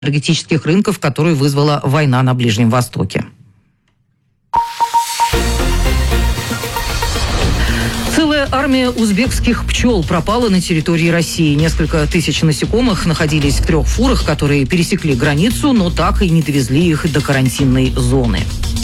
энергетических рынков, которую вызвала война на Ближнем Востоке. Целая армия узбекских пчел пропала на территории России. Несколько тысяч насекомых находились в 3 фурах, которые пересекли границу, но так и не довезли их до карантинной зоны.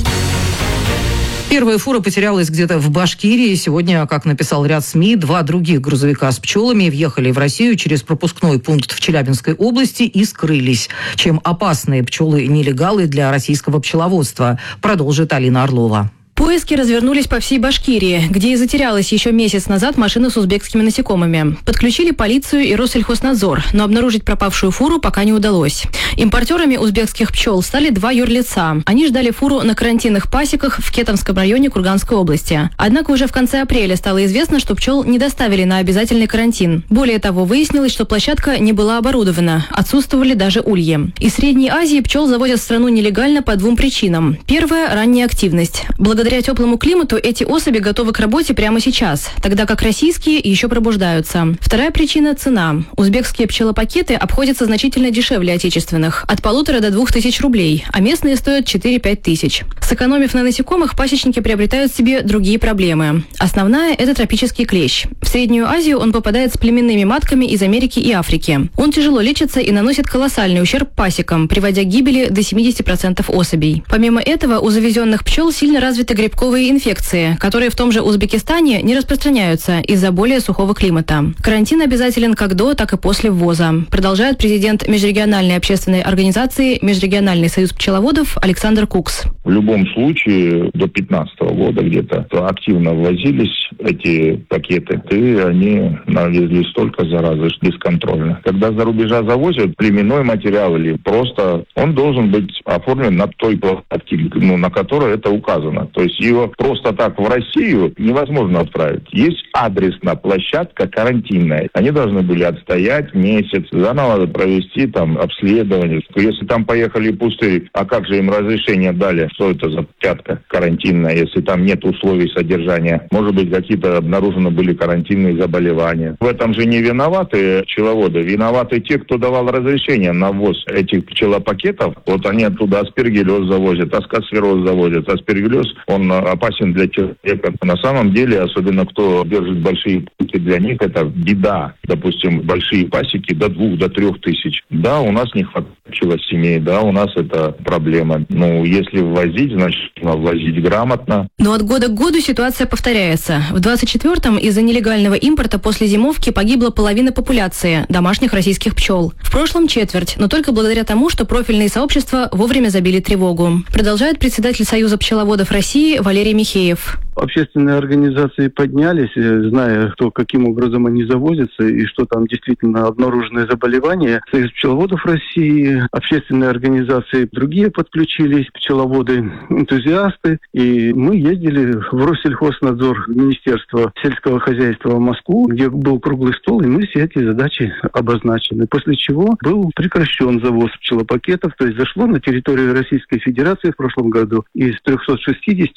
Первая фура потерялась где-то в Башкирии. Сегодня, как написал ряд СМИ, 2 других грузовика с пчелами въехали в Россию через пропускной пункт в Челябинской области и скрылись. Чем опасные пчелы-нелегалы для российского пчеловодства, продолжит Алина Орлова. Поиски развернулись по всей Башкирии, где и затерялась еще месяц назад машина с узбекскими насекомыми. Подключили полицию и Россельхознадзор, но обнаружить пропавшую фуру пока не удалось. Импортерами узбекских пчел стали 2 юрлица. Они ждали фуру на карантинных пасеках в Кетовском районе Курганской области. Однако уже в конце апреля стало известно, что пчел не доставили на обязательный карантин. Более того, выяснилось, что площадка не была оборудована, отсутствовали даже ульи. Из Средней Азии пчел завозят в страну нелегально по 2 причинам. Первая – ранняя активность. Благодаря теплому климату эти особи готовы к работе прямо сейчас, тогда как российские еще пробуждаются. Вторая причина – цена. Узбекские пчелопакеты обходятся значительно дешевле отечественных – от 1500 до 2000 рублей, а местные стоят 4-5 тысяч. Сэкономив на насекомых, пасечники приобретают себе другие проблемы. Основная – это тропический клещ. В Среднюю Азию он попадает с племенными матками из Америки и Африки. Он тяжело лечится и наносит колоссальный ущерб пасекам, приводя к гибели до 70% особей. Помимо этого, у завезенных пчел сильно развиты грибковые инфекции, которые в том же Узбекистане не распространяются из-за более сухого климата. Карантин обязателен как до, так и после ввоза, продолжает президент межрегиональной общественной организации Межрегиональный союз пчеловодов Александр Кукс. В любом случае, до 2015 года где-то активно ввозились эти пакеты, и они навезли столько заразы бесконтрольно. Когда за рубежа завозят племенной материал или просто, он должен быть оформлен на той площадке, на которой это указано. То есть его просто так в Россию невозможно отправить. Есть адресная площадка карантинная. Они должны были отстоять месяц, заново провести там обследование. Если там поехали пустые, а как же им разрешение дали? Что это за площадка карантинная, если там нет условий содержания? Может быть, какие-то обнаружены были карантинные заболевания. В этом же не виноваты пчеловоды. Виноваты те, кто давал разрешение на ввоз этих пчелопакетов. Вот они оттуда аспергиллез завозят, аскосфероз завозят. Аспергиллез, он опасен для человека. На самом деле, особенно кто держит большие пасеки, для них это беда. Допустим, большие пасеки до 2-3 тысяч. Да, у нас не хватает пчелосемей, да, у нас это проблема. Ну, если ввозить, значит, надо ввозить грамотно. Но от года к году ситуация повторяется. В 24-м из-за нелегального импорта после зимовки погибла половина популяции домашних российских пчел. В прошлом четверть, но только благодаря тому, что профильные сообщества вовремя забили тревогу. Продолжает председатель Союза пчеловодов России Валерий Михеев. Общественные организации поднялись, зная, каким образом они завозятся и что там действительно обнаружены заболевания. Союз пчеловодов России, общественные организации, другие подключились, пчеловоды, энтузиасты. И мы ездили в Россельхознадзор, в Министерство сельского хозяйства в Москву, где был круглый стол, и мы все эти задачи обозначены. После чего был прекращен завоз пчелопакетов, то есть зашло на территорию Российской Федерации в прошлом году из 360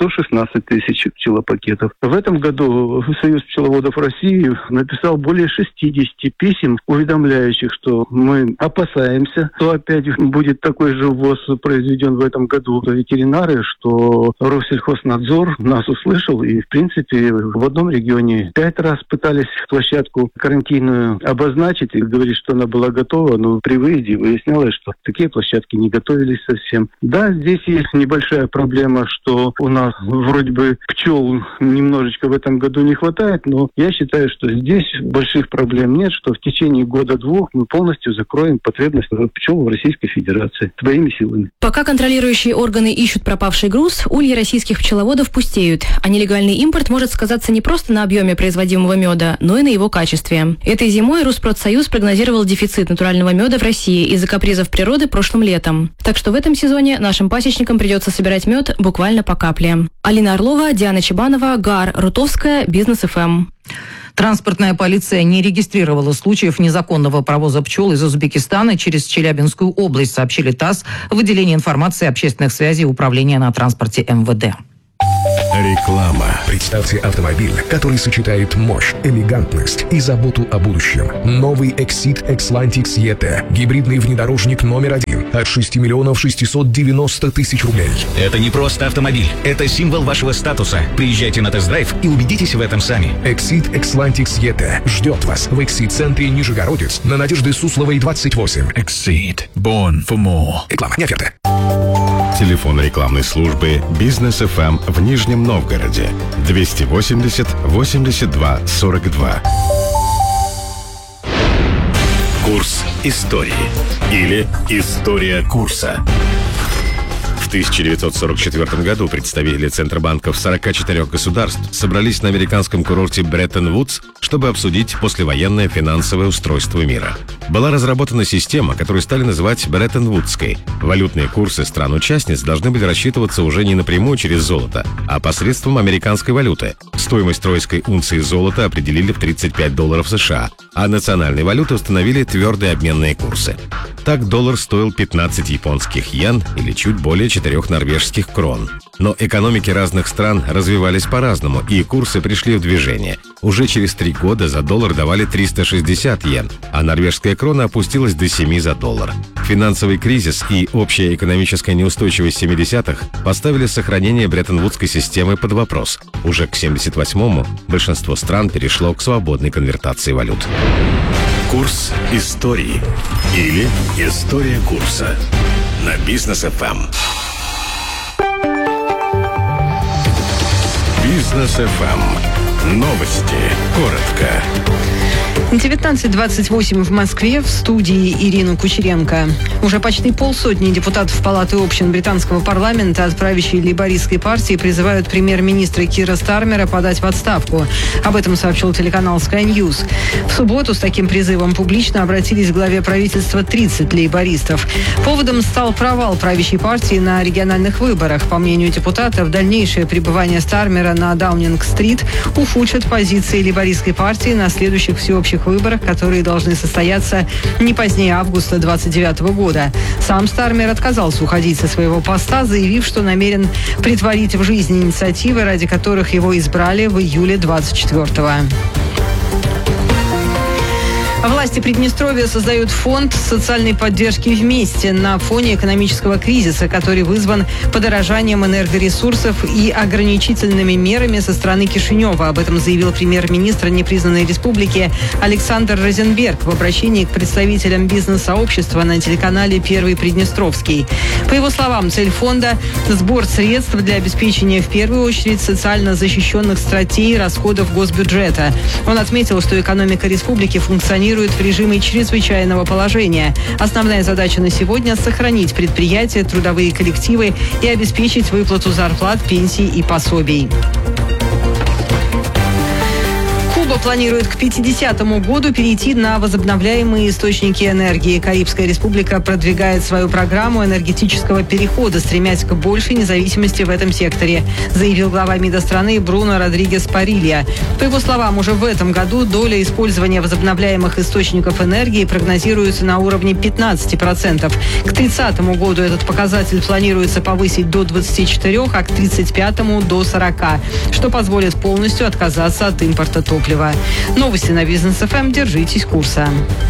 116 тысяч пчелопакетов. В этом году Союз пчеловодов России написал более 60 писем, уведомляющих, что мы опасаемся, что опять будет такой же ввоз произведен в этом году. Ветеринары, что Россельхознадзор нас услышал и, в принципе, в одном регионе 5 раз пытались площадку карантинную обозначить и говорить, что она была готова, но при выезде выяснялось, что такие площадки не готовились совсем. Да, здесь есть небольшая проблема, что у нас вроде бы пчел немножечко в этом году не хватает, но я считаю, что здесь больших проблем нет, что в течение года-двух мы полностью закроем потребность пчел в Российской Федерации своими силами. Пока контролирующие органы ищут пропавший груз, ульи российских пчеловодов пустеют, а нелегальный импорт может сказаться не просто на объеме производимого меда, но и на его качестве. Этой зимой Rusprotsoyuz прогнозировал дефицит натурального меда в России из-за капризов природы прошлым летом. Так что в этом сезоне нашим пасечникам придется собирать мед буквально по капле. Алина Орлова, Диана Чебанова, Гар Рутовская, Бизнес ФМ. Транспортная полиция не регистрировала случаев незаконного провоза пчел из Узбекистана через Челябинскую область, сообщили ТАСС в отделении информации общественных связей Управления на транспорте МВД. Реклама. Представьте автомобиль, который сочетает мощь, элегантность и заботу о будущем. Новый Exit Xlantic ET. Гибридный внедорожник номер 1 от 6 миллионов 690 тысяч рублей. Это не просто автомобиль. Это символ вашего статуса. Приезжайте на тест-драйв и убедитесь в этом сами. Exit Xlantic ET ждет вас в Exit-центре Нижегородец на Надежды Сусловой, 28. Exit. Born for more. Реклама, не оферта. Телефон рекламной службы «Бизнес ФМ» в Нижнем Новгороде 280 82 42. Курс истории или история курса. В 1944 году представители центробанков 44 государств собрались на американском курорте Бреттон-Вудс, чтобы обсудить послевоенное финансовое устройство мира. Была разработана система, которую стали называть Бреттон-Вудской. Валютные курсы стран-участниц должны были рассчитываться уже не напрямую через золото, а посредством американской валюты. Стоимость тройской унции золота определили в $35 США, а национальной валюты установили твердые обменные курсы. Так доллар стоил 15 японских йен или чуть более 4 норвежских крон. Но экономики разных стран развивались по-разному, и курсы пришли в движение. Уже через 3 года за доллар давали 360 йен, а норвежская крона опустилась до 7 за доллар. Финансовый кризис и общая экономическая неустойчивость 70-х поставили сохранение Бреттон-Вудской системы под вопрос. Уже к 78-му большинство стран перешло к свободной конвертации валют. Курс истории или история курса на Бизнес ФМ. Бизнес ФМ. Новости. Коротко. 19:28 в Москве, в студии Ирина Кучеренко. Уже почти полсотни депутатов Палаты общин британского парламента от правящей лейбористской партии призывают премьер-министра Кира Стармера подать в отставку. Об этом сообщил телеканал Sky News. В субботу с таким призывом публично обратились к главе правительства 30 лейбористов. Поводом стал провал правящей партии на региональных выборах. По мнению депутатов, дальнейшее пребывание Стармера на Даунинг-стрит ухудшит позиции лейбористской партии на следующих всеобщих выборах, которые должны состояться не позднее августа 2029 года. Сам Стармер отказался уходить со своего поста, заявив, что намерен претворить в жизнь инициативы, ради которых его избрали в июле 24-го. Власти Приднестровья создают фонд социальной поддержки «Вместе» на фоне экономического кризиса, который вызван подорожанием энергоресурсов и ограничительными мерами со стороны Кишинева. Об этом заявил премьер-министр непризнанной республики Александр Розенберг в обращении к представителям бизнес-сообщества на телеканале «Первый Приднестровский». По его словам, цель фонда – сбор средств для обеспечения в первую очередь социально защищенных статей расходов госбюджета. Он отметил, что экономика республики функционирует в режиме чрезвычайного положения. Основная задача на сегодня – сохранить предприятия, трудовые коллективы и обеспечить выплату зарплат, пенсий и пособий. Куба планирует к 50-му году перейти на возобновляемые источники энергии. Карибская республика продвигает свою программу энергетического перехода, стремясь к большей независимости в этом секторе, заявил глава МИДа страны Бруно Родригес Парилья. По его словам, уже в этом году доля использования возобновляемых источников энергии прогнозируется на уровне 15%. К 30-му году этот показатель планируется повысить до 24%, а к 35-му до 40%, что позволит полностью отказаться от импорта топлива. Новости на Бизнес ФМ. Держитесь курса.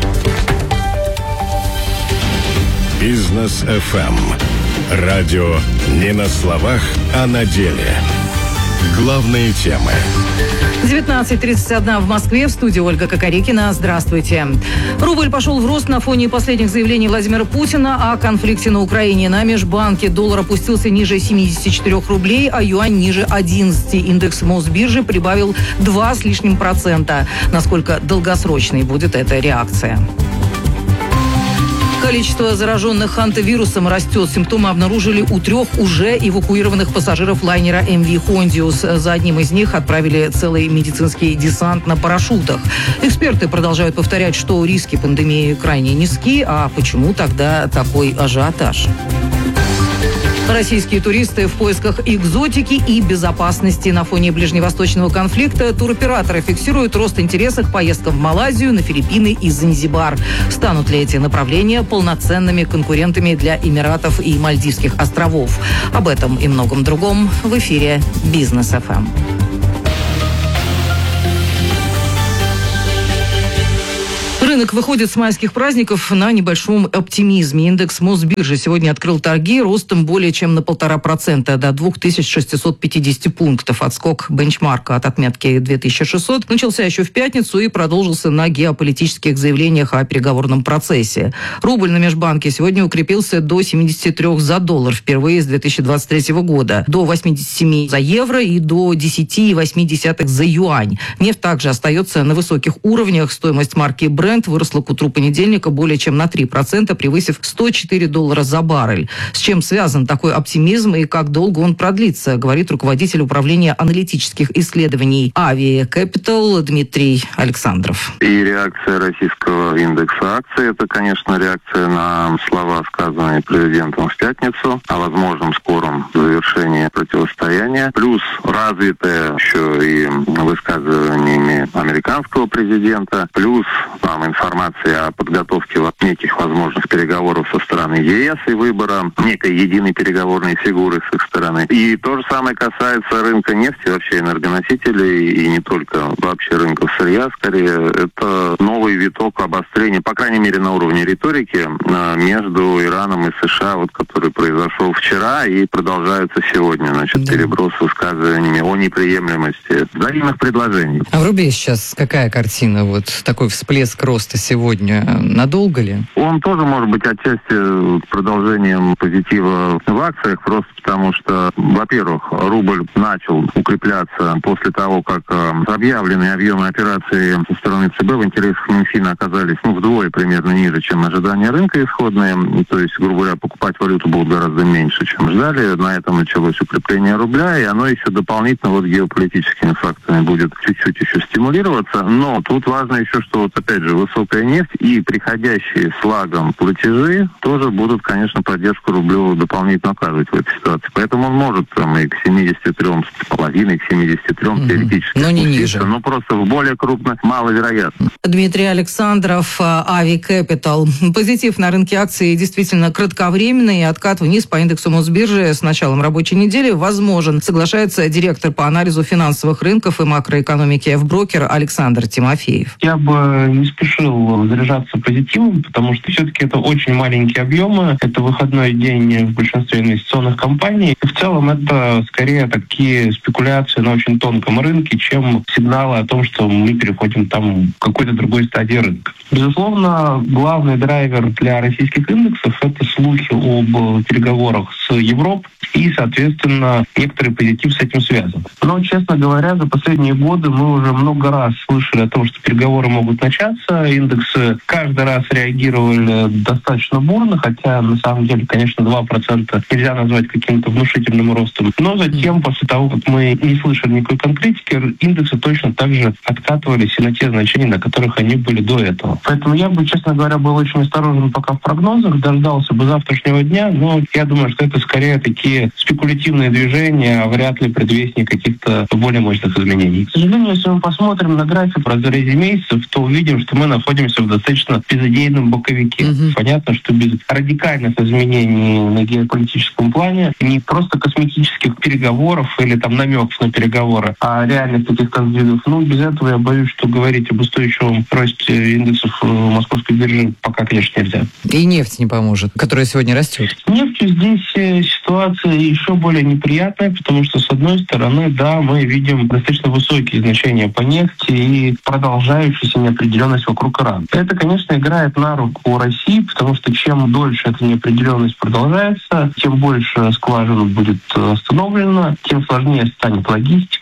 Бизнес ФМ. Радио не на словах, а на деле. Главные темы. 19:31 в Москве. В студии Ольга Кокорекина. Здравствуйте. Рубль пошел в рост на фоне последних заявлений Владимира Путина о конфликте на Украине. На межбанке доллар опустился ниже 74 рублей, а юань ниже 11. Индекс Мосбиржи прибавил 2 с лишним %. Насколько долгосрочной будет эта реакция? Количество зараженных хантавирусом растет. Симптомы обнаружили у 3 уже эвакуированных пассажиров лайнера МВ «Хондиус». За одним из них отправили целый медицинский десант на парашютах. Эксперты продолжают повторять, что риски пандемии крайне низки. А почему тогда такой ажиотаж? Российские туристы в поисках экзотики и безопасности. На фоне ближневосточного конфликта туроператоры фиксируют рост интереса к поездкам в Малайзию, на Филиппины и Занзибар. Станут ли эти направления полноценными конкурентами для Эмиратов и Мальдивских островов? Об этом и многом другом в эфире «Бизнес ФМ». Рынок выходит с майских праздников на небольшом оптимизме. Индекс Мосбиржи сегодня открыл торги ростом более чем на 1,5% до 2650 пунктов. Отскок бенчмарка от отметки 2600 начался еще в пятницу и продолжился на геополитических заявлениях о переговорном процессе. Рубль на межбанке сегодня укрепился до 73 за доллар впервые с 2023 года, до 87 за евро и до 10,8 за юань. Нефть также остается на высоких уровнях. Стоимость марки Brent выросла к утру понедельника более чем на 3%, превысив $104 за баррель. С чем связан такой оптимизм и как долго он продлится, говорит руководитель управления аналитических исследований Avi Capital Дмитрий Александров. И реакция российского индекса акций – это, конечно, реакция на слова, сказанные президентом в пятницу о возможном скором завершении противостояния, плюс развитая еще и высказываниями американского президента, плюс информация о подготовке неких возможных переговоров со стороны ЕС и выбора некой единой переговорной фигуры с их стороны. И то же самое касается рынка нефти, вообще энергоносителей, и не только вообще рынков сырья, скорее. Это новый виток обострения, по крайней мере, на уровне риторики, между Ираном и США, который произошел вчера и продолжается сегодня. Переброс высказываниями о неприемлемости взаимных предложений. А в рубле сейчас какая картина? Такой всплеск роста сегодня. Надолго ли? Он тоже может быть отчасти продолжением позитива в акциях, просто потому что, во-первых, рубль начал укрепляться после того, как объявленные объемы операций со стороны ЦБ в интересах Минфина оказались вдвое примерно ниже, чем ожидания рынка исходные. То есть, грубо говоря, покупать валюту будут гораздо меньше, чем ждали. На этом началось укрепление рубля, и оно еще дополнительно геополитическими факторами будет чуть-чуть еще стимулироваться. Но тут важно еще, что опять же высокая нефть и приходящие с лагом платежи тоже будут, конечно, поддержку рублю дополнительно оказывать в этой ситуации. Поэтому он может и к 73,5, к 73 теоретически но не ниже. Но просто в более крупно маловероятно. Дмитрий Александров, Avi Capital. Позитив на рынке акций действительно кратковременный. Откат вниз по индексу Мосбиржи с началом рабочей недели возможен, соглашается директор по анализу финансовых рынков и макроэкономики F-брокер Александр Тимофеев. Я бы не спешил заряжаться позитивом, потому что все-таки это очень маленькие объемы, это выходной день в большинстве инвестиционных компаний. И в целом это скорее такие спекуляции на очень тонком рынке, чем сигналы о том, что мы переходим там к какой-то другой стадии рынка. Безусловно, главный драйвер для российских индексов – это слухи об переговорах с Европой и, соответственно, некоторый позитив с этим связан. Но, честно говоря, за последние годы мы уже много раз слышали о том, что переговоры могут начаться. Индексы каждый раз реагировали достаточно бурно, хотя на самом деле, конечно, 2% нельзя назвать каким-то внушительным ростом. Но затем, после того, как мы не слышали никакой конкретики, индексы точно так же откатывались и на те значения, на которых они были до этого. Поэтому я бы, честно говоря, был очень осторожен пока в прогнозах, дождался бы завтрашнего дня, но я думаю, что это скорее такие спекулятивные движения, а вряд ли предвестник каких-то более мощных изменений. К сожалению, если мы посмотрим на график в разрезе месяцев, то увидим, что мы находимся в достаточно безыдейном боковике. Понятно, что без радикальных изменений на геополитическом плане, не просто косметических переговоров или там намеков на переговоры, а реальных каких-то сдвигов. Без этого я боюсь, что говорить об устойчивом росте индексов московской биржи пока, конечно, нельзя. И нефть не поможет, которая сегодня растет. С нефтью здесь ситуация еще более неприятная, потому что, с одной стороны, да, мы видим достаточно высокие значения по нефти и продолжающуюся неопределенность вокруг Ирана. Это, конечно, играет на руку России, потому что чем дольше эта неопределенность продолжается, тем больше скважин будет остановлено, тем сложнее станет логистика,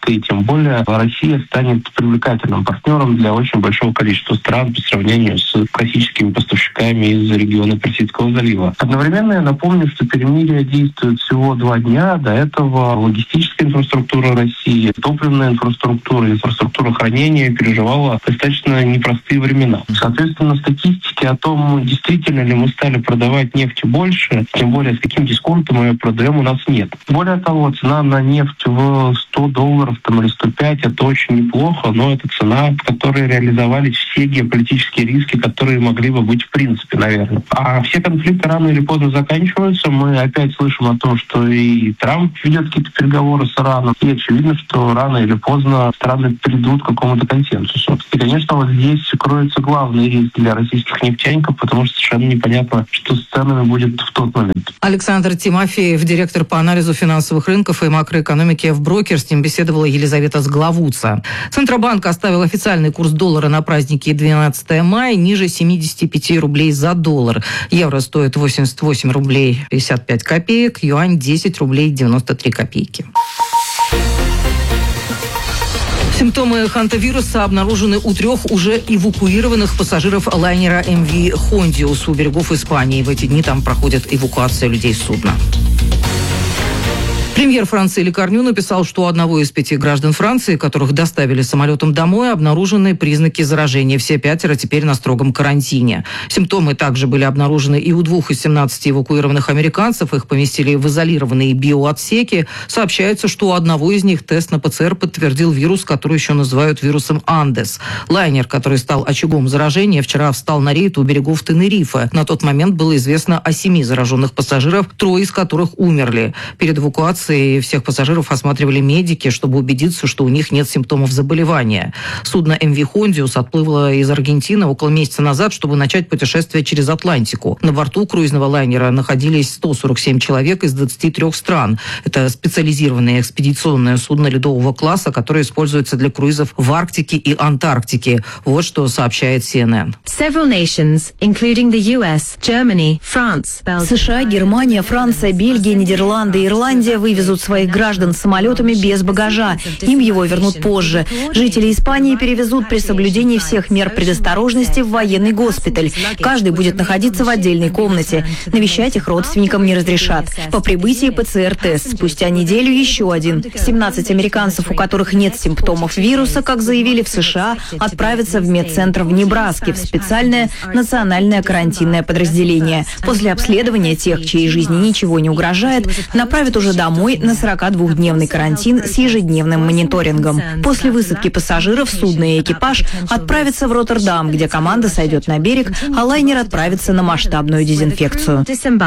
экономической, тем более Россия станет привлекательным партнером для очень большого количества стран по сравнению с классическими поставщиками из региона Персидского залива. Одновременно я напомню, что перемирие действует всего 2 дня. До этого логистическая инфраструктура России, топливная инфраструктура, инфраструктура хранения переживала достаточно непростые времена. Соответственно, статистики о том, действительно ли мы стали продавать нефть больше, тем более с каким дисконтом мы ее продаем, у нас нет. Более того, цена на нефть в $100 или 105 это очень неплохо, но это цена, в которой реализовались все геополитические риски, которые могли бы быть в принципе, наверное. А все конфликты рано или поздно заканчиваются. Мы опять слышим о том, что и Трамп ведет какие-то переговоры с Ираном. И очевидно, что рано или поздно страны придут к какому-то консенсусу. И, конечно, вот здесь кроется главный риск для российских нефтяников, потому что совершенно непонятно, что с ценами будет в тот момент. Александр Тимофеев, директор по анализу финансовых рынков и макроэкономики в Брокер. С ним беседовала Елизавета Сглавуца. Центробанк оставил официальный курс доллара на праздники 12 мая ниже 75 рублей за доллар. Евро стоит 88 рублей 55 копеек, юань 10 рублей 93 копейки. Симптомы хантавируса обнаружены у 3 уже эвакуированных пассажиров лайнера MV Hondius у берегов Испании. В эти дни там проходит эвакуация людей с судна. Премьер Франции Ли Корню написал, что у одного из 5 граждан Франции, которых доставили самолетом домой, обнаружены признаки заражения. Все 5 теперь на строгом карантине. Симптомы также были обнаружены и у 2 из 17 эвакуированных американцев. Их поместили в изолированные биоотсеки. Сообщается, что у одного из них тест на ПЦР подтвердил вирус, который еще называют вирусом Андес. Лайнер, который стал очагом заражения, вчера встал на рейд у берегов Тенерифе. На тот момент было известно о 7 зараженных пассажирах, 3 из которых умерли. Перед эвакуацией всех пассажиров осматривали медики, чтобы убедиться, что у них нет симптомов заболевания. Судно MV Hondius отплыло из Аргентины около месяца назад, чтобы начать путешествие через Атлантику. На борту круизного лайнера находились 147 человек из 23 стран. Это специализированное экспедиционное судно ледового класса, которое используется для круизов в Арктике и Антарктике. Вот что сообщает CNN. США, Германия, Франция, Бельгия, Нидерланды и Ирландия вывезут своих граждан самолетами без багажа. Им его вернут позже. Жители Испании перевезут при соблюдении всех мер предосторожности в военный госпиталь. Каждый будет находиться в отдельной комнате. Навещать их родственникам не разрешат. По прибытии ПЦР-тест. Спустя неделю еще один. 17 американцев, у которых нет симптомов вируса, как заявили в США, отправятся в медцентр в Небраске, в специальное национальное карантинное подразделение. После обследования тех, чьей жизни ничего не угрожает, направят уже домой на 42-дневный карантин с ежедневным мониторингом. После высадки пассажиров судно и экипаж отправятся в Роттердам, где команда сойдет на берег, а лайнер отправится на масштабную дезинфекцию.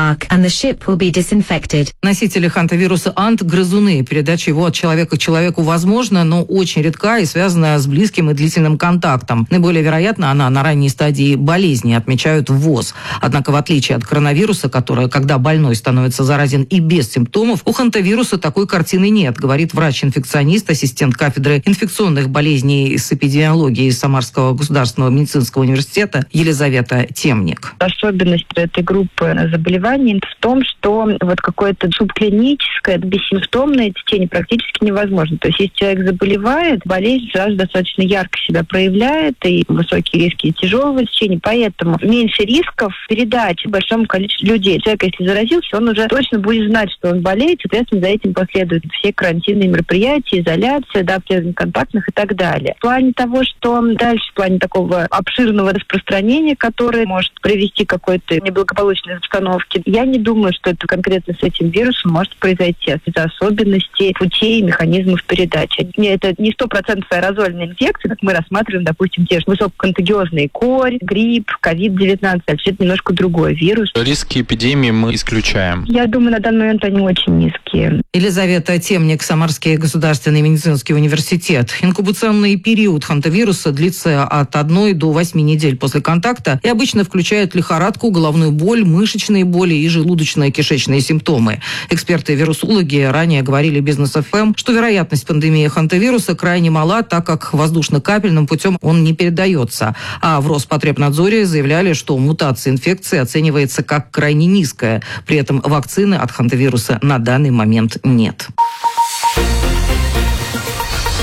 Носители хантавируса Ант – грызуны. Передача его от человека к человеку возможна, но очень редка и связана с близким и длительным контактом. Наиболее вероятно, она на ранней стадии болезни, отмечают в ВОЗ. Однако, в отличие от коронавируса, который, когда больной становится заразен и без симптомов, у хантавируса такой картины нет, говорит врач-инфекционист, ассистент кафедры инфекционных болезней с эпидемиологией Самарского государственного медицинского университета Елизавета Темник. Особенность этой группы заболеваний в том, что вот какое-то субклиническое, бессимптомное течение практически невозможно. То есть, если человек заболевает, болезнь сразу достаточно ярко себя проявляет, и высокие риски тяжелого течения, поэтому меньше рисков передачи большому количеству людей. Человек, если заразился, он уже точно будет знать, что он болеет, соответственно, за этим последуют все карантинные мероприятия, изоляция, обследование контактных и так далее. В плане того, что дальше, в плане такого обширного распространения, которое может привести к какой-то неблагополучной обстановке, я не думаю, что это конкретно с этим вирусом может произойти из-за особенностей путей и механизмов передачи. Это не 100% аэрозольная инфекция, как мы рассматриваем, допустим, те же высококонтагиозные корь, грипп, COVID-19, это немножко другой вирус. Риски эпидемии мы исключаем. Я думаю, на данный момент они очень низкие. Елизавета Темник, Самарский государственный медицинский университет. Инкубационный период хантавируса длится от 1 до 8 недель после контакта и обычно включает лихорадку, головную боль, мышечные боли и желудочно-кишечные симптомы. Эксперты-вирусологи ранее говорили Бизнес ФМ, что вероятность пандемии хантавируса крайне мала, так как воздушно-капельным путем он не передается. А в Роспотребнадзоре заявляли, что мутация инфекции оценивается как крайне низкая. При этом вакцины от хантавируса на данный момент нет.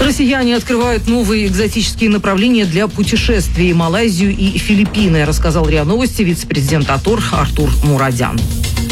Россияне открывают новые экзотические направления для путешествий: Малайзию и Филиппины, рассказал РИА Новости вице-президент АТОР Артур Мурадян.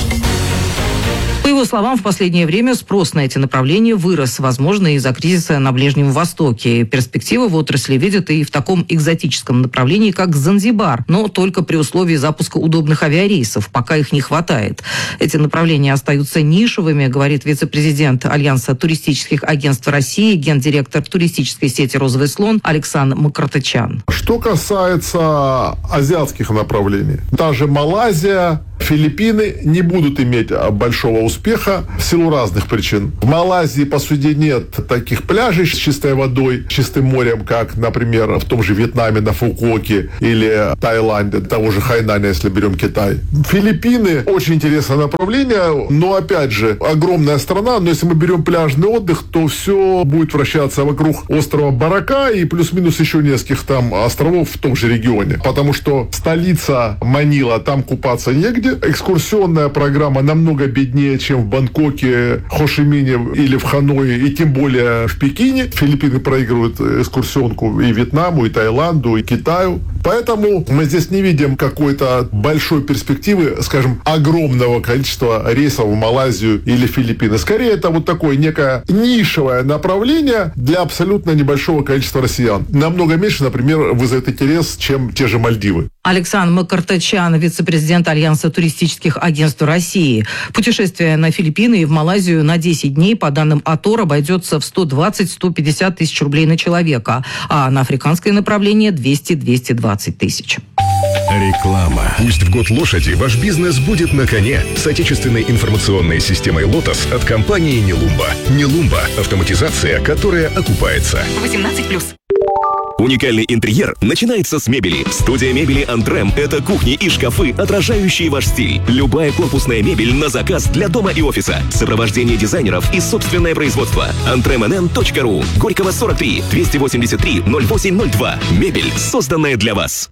По его словам, в последнее время спрос на эти направления вырос, возможно, из-за кризиса на Ближнем Востоке. Перспективы в отрасли видят и в таком экзотическом направлении, как Занзибар, но только при условии запуска удобных авиарейсов. Пока их не хватает. Эти направления остаются нишевыми, говорит вице-президент Альянса туристических агентств России, гендиректор туристической сети «Розовый слон» Александр Макартычан. Что касается азиатских направлений, та же Малайзия, Филиппины не будут иметь большого успеха в силу разных причин. В Малайзии, по сути, нет таких пляжей с чистой водой, чистым морем, как, например, в том же Вьетнаме на Фукуоке или Таиланде, того же Хайнаня, если берем Китай. Филиппины очень интересное направление, но, опять же, огромная страна, но если мы берем пляжный отдых, то все будет вращаться вокруг острова Барака и плюс-минус еще нескольких там островов в том же регионе. Потому что столица Манила, там купаться негде. Экскурсионная программа намного беднее, чем в Бангкоке, Хошимине или в Ханое, и тем более в Пекине. Филиппины проигрывают экскурсионку и Вьетнаму, и Таиланду, и Китаю. Поэтому мы здесь не видим какой-то большой перспективы, скажем, огромного количества рейсов в Малайзию или Филиппины. Скорее, это вот такое некое нишевое направление для абсолютно небольшого количества россиян. Намного меньше, например, вызовет интерес, чем те же Мальдивы. Александр Макартычан, вице-президент Альянса туристических агентств России. Путешествие на Филиппины и в Малайзию на 10 дней, по данным АТОР, обойдется в 120-150 тысяч рублей на человека, а на африканское направление 200-220 тысяч. Реклама. Пусть в год лошади ваш бизнес будет на коне с отечественной информационной системой «Лотос» от компании «Нелумба». «Нелумба» – автоматизация, которая окупается. 18+. Уникальный интерьер начинается с мебели. Студия мебели «Антрем» — это кухни и шкафы, отражающие ваш стиль. Любая корпусная мебель на заказ для дома и офиса. Сопровождение дизайнеров и собственное производство. antremnn.ru. Горького 43 283 0802. Мебель, созданная для вас.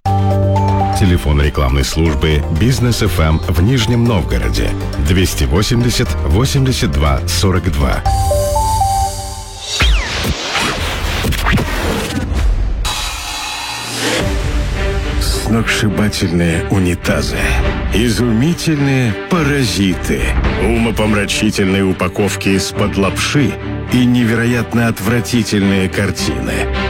Телефон рекламной службы «Бизнес ФМ» в Нижнем Новгороде 280 82 42. Сногсшибательные унитазы, изумительные паразиты, умопомрачительные упаковки из-под лапши и невероятно отвратительные картины.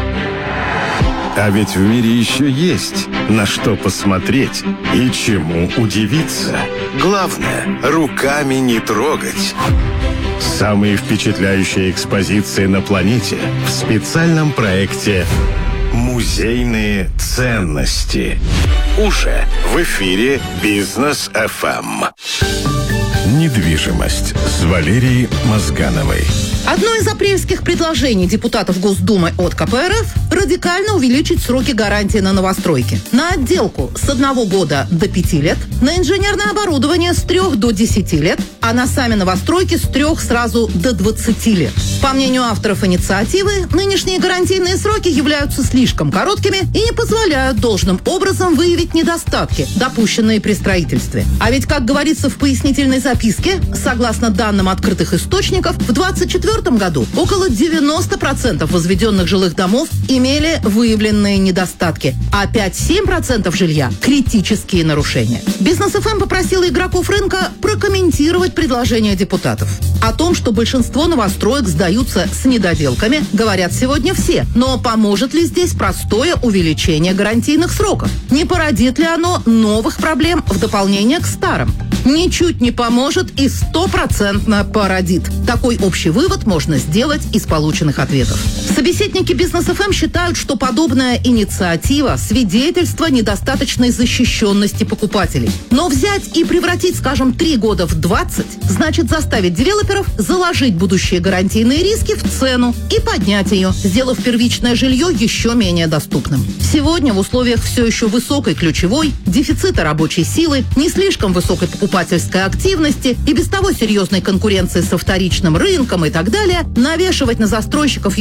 А ведь в мире еще есть на что посмотреть и чему удивиться. Главное, руками не трогать. Самые впечатляющие экспозиции на планете в специальном проекте «Музейные ценности». Уже в эфире «Бизнес ФМ». Недвижимость с Валерией Мозгановой. Одно из апрельских предложений депутатов Госдумы от КПРФ – радикально увеличить сроки гарантии на новостройки. На отделку с 1 года до 5 лет, на инженерное оборудование с 3 до 10 лет, а на сами новостройки с 3 сразу до 20 лет. По мнению авторов инициативы, нынешние гарантийные сроки являются слишком короткими и не позволяют должным образом выявить недостатки, допущенные при строительстве. А ведь, как говорится в пояснительной записке, согласно данным открытых источников, в 2024 году около 90% возведенных жилых домов имели выявленные недостатки, а 5-7% жилья – критические нарушения. Бизнес ФМ попросила игроков рынка прокомментировать предложения депутатов. О том, что большинство новостроек сдаются с недоделками, говорят сегодня все. Но поможет ли здесь простое увеличение гарантийных сроков? Не породит ли оно новых проблем в дополнение к старым? Ничуть не поможет и 100% породит. Такой общий вывод можно сделать из полученных ответов. Собеседники Бизнес ФМ считают, что подобная инициатива – свидетельство недостаточной защищенности покупателей. Но взять и превратить, скажем, 3 года в 20 значит заставить девелоперов заложить будущие гарантийные риски в цену и поднять ее, сделав первичное жилье еще менее доступным. Сегодня в условиях все еще высокой ключевой, дефицита рабочей силы, не слишком высокой покупательской активности и без того серьезной конкуренции со вторичным рынком и так далее, навешивать на застройщиков еще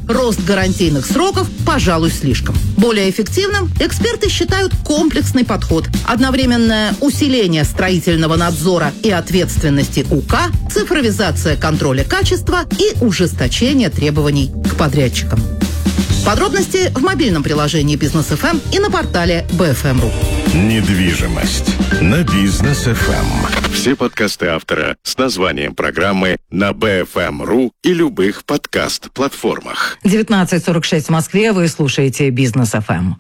рост гарантийных сроков, пожалуй, слишком. Более эффективным эксперты считают комплексный подход. Одновременное усиление строительного надзора и ответственности УК, цифровизация контроля качества и ужесточение требований к подрядчикам. Подробности в мобильном приложении Бизнес ФМ и на портале BFM.ru. Недвижимость на Бизнес ФМ. Все подкасты автора с названием программы на BFM.ru и любых подкаст-платформах. 19:46 в Москве. Вы слушаете Бизнес ФМ.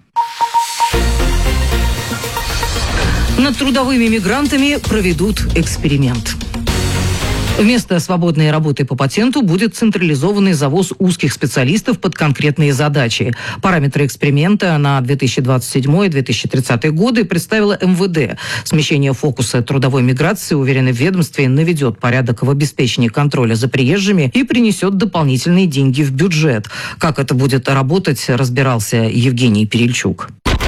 Над трудовыми мигрантами проведут эксперимент. Вместо свободной работы по патенту будет централизованный завоз узких специалистов под конкретные задачи. Параметры эксперимента на 2027-2030 годы представила МВД. Смещение фокуса трудовой миграции, уверены в ведомстве, наведет порядок в обеспечении контроля за приезжими и принесет дополнительные деньги в бюджет. Как это будет работать, разбирался Евгений Перельчук.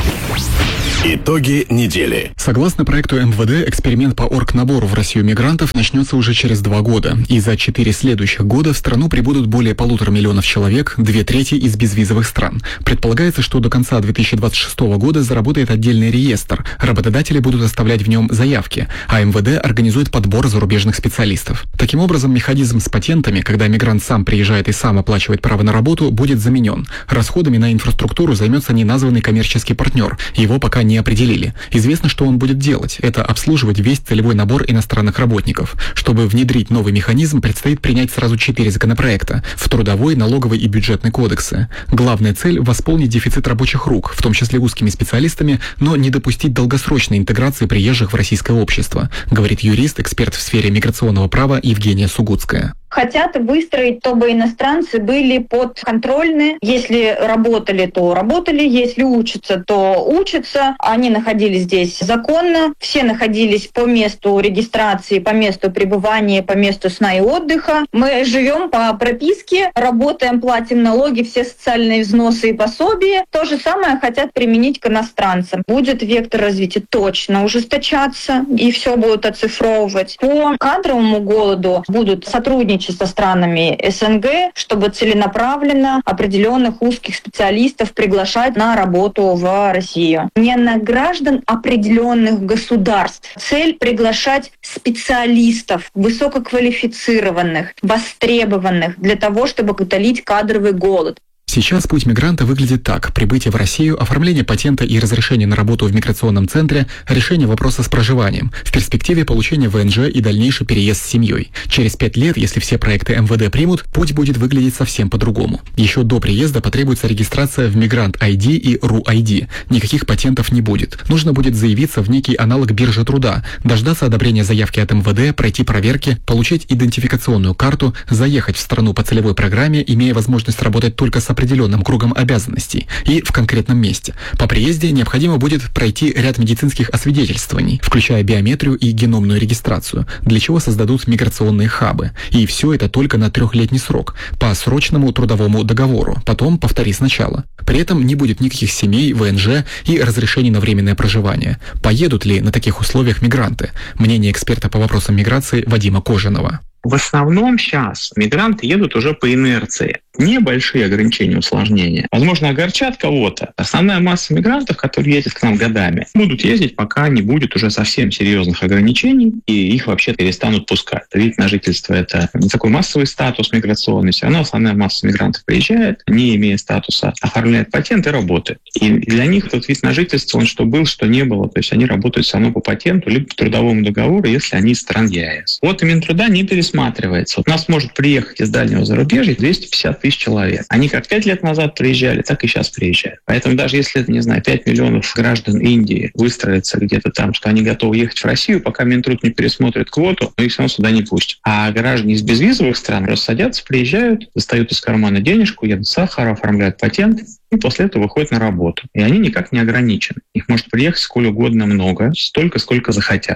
Итоги недели. Согласно проекту МВД, эксперимент по оргнабору в Россию мигрантов начнется уже через 2 года. И за 4 следующих года в страну прибудут более 1,5 миллиона человек, 2/3 из безвизовых стран. Предполагается, что до конца 2026 года заработает отдельный реестр. Работодатели будут оставлять в нем заявки, а МВД организует подбор зарубежных специалистов. Таким образом, механизм с патентами, когда мигрант сам приезжает и сам оплачивает право на работу, будет заменен. Расходами на инфраструктуру займется неназванный коммерческий партнер. Его пока не определили. Известно, что он будет делать. Это обслуживать весь целевой набор иностранных работников. Чтобы внедрить новый механизм, предстоит принять сразу 4 законопроекта в трудовой, налоговый и бюджетный кодексы. Главная цель – восполнить дефицит рабочих рук, в том числе узкими специалистами, но не допустить долгосрочной интеграции приезжих в российское общество, говорит юрист, эксперт в сфере миграционного права Евгения Сугутская. Хотят выстроить, чтобы иностранцы были подконтрольны. Если работали, то работали. Если учатся, то учатся. Они находились здесь законно. Все находились по месту регистрации, по месту пребывания, по месту сна и отдыха. Мы живем по прописке, работаем, платим налоги, все социальные взносы и пособия. То же самое хотят применить к иностранцам. Будет вектор развития точно ужесточаться, и все будут оцифровывать. По кадровому голоду будут сотрудничать со странами СНГ, чтобы целенаправленно определенных узких специалистов приглашать на работу в Россию. Не на граждан определенных государств. Цель — приглашать специалистов, высококвалифицированных, востребованных, для того, чтобы утолить кадровый голод. Сейчас путь мигранта выглядит так: прибытие в Россию, оформление патента и разрешение на работу в миграционном центре, решение вопроса с проживанием, в перспективе получение ВНЖ и дальнейший переезд с семьей. Через 5 лет, если все проекты МВД примут, путь будет выглядеть совсем по-другому. Еще до приезда потребуется регистрация в Мигрант ID и РУ-ID. Никаких патентов не будет. Нужно будет заявиться в некий аналог биржи труда, дождаться одобрения заявки от МВД, пройти проверки, получить идентификационную карту, заехать в страну по целевой программе, имея возможность работать только с определенным кругом обязанностей и в конкретном месте. По приезде необходимо будет пройти ряд медицинских освидетельствований, включая биометрию и геномную регистрацию, для чего создадут миграционные хабы. И все это только на 3-летний срок, по срочному трудовому договору, потом повтори сначала. При этом не будет никаких семей, ВНЖ и разрешений на временное проживание. Поедут ли на таких условиях мигранты? Мнение эксперта по вопросам миграции Вадима Кожаного. В основном сейчас мигранты едут уже по инерции. Небольшие ограничения, усложнения. Возможно, огорчат кого-то. Основная масса мигрантов, которые ездят к нам годами, будут ездить, пока не будет уже совсем серьезных ограничений, и их вообще перестанут пускать. Вид на жительство — это не такой массовый статус миграционный. Все равно основная масса мигрантов приезжает, не имея статуса, оформляет патент и работает. И для них тот вид на жительство, он что был, что не было. То есть они работают все равно по патенту, либо по трудовому договору, если они из стран ЕАЭС. Вот и Минтруда не пересматривается. Вот у нас может приехать из дальнего зарубежья 250 тысяч человек. Они как 5 лет назад приезжали, так и сейчас приезжают. Поэтому даже если, не знаю, 5 миллионов граждан Индии выстроятся где-то там, что они готовы ехать в Россию, пока Минтруд не пересмотрит квоту, но их все равно сюда не пустят. А граждане из безвизовых стран просто садятся, приезжают, достают из кармана денежку, едут в Сахара, оформляют патент, и после этого выходят на работу. И они никак не ограничены. Их может приехать сколь угодно много, столько, сколько захотят.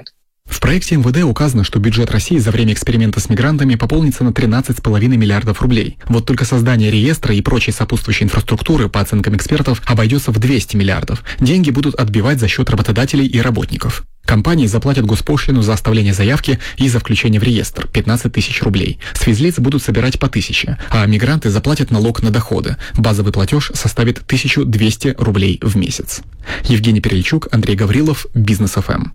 В проекте МВД указано, что бюджет России за время эксперимента с мигрантами пополнится на 13,5 миллиардов рублей. Вот только создание реестра и прочей сопутствующей инфраструктуры, по оценкам экспертов, обойдется в 200 миллиардов. Деньги будут отбивать за счет работодателей и работников. Компании заплатят госпошлину за оставление заявки и за включение в реестр – 15 тысяч рублей. С физлиц будут собирать по 1000, а мигранты заплатят налог на доходы. Базовый платеж составит 1200 рублей в месяц. Евгений Перельчук, Андрей Гаврилов, Бизнес ФМ.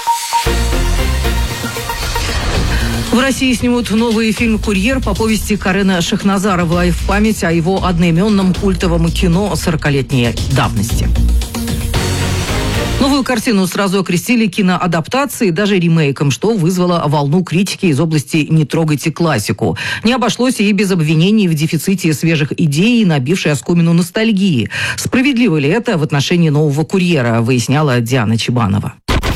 В России снимут новый фильм «Курьер» по повести Карена Шахназарова в память о его одноименном культовом кино 40-летней давности. Новую картину сразу окрестили киноадаптацией, даже ремейком, что вызвало волну критики из области «не трогайте классику». Не обошлось и без обвинений в дефиците свежих идей, набившей оскомину ностальгии. Справедливо ли это в отношении нового «Курьера», выясняла Диана Чебанова.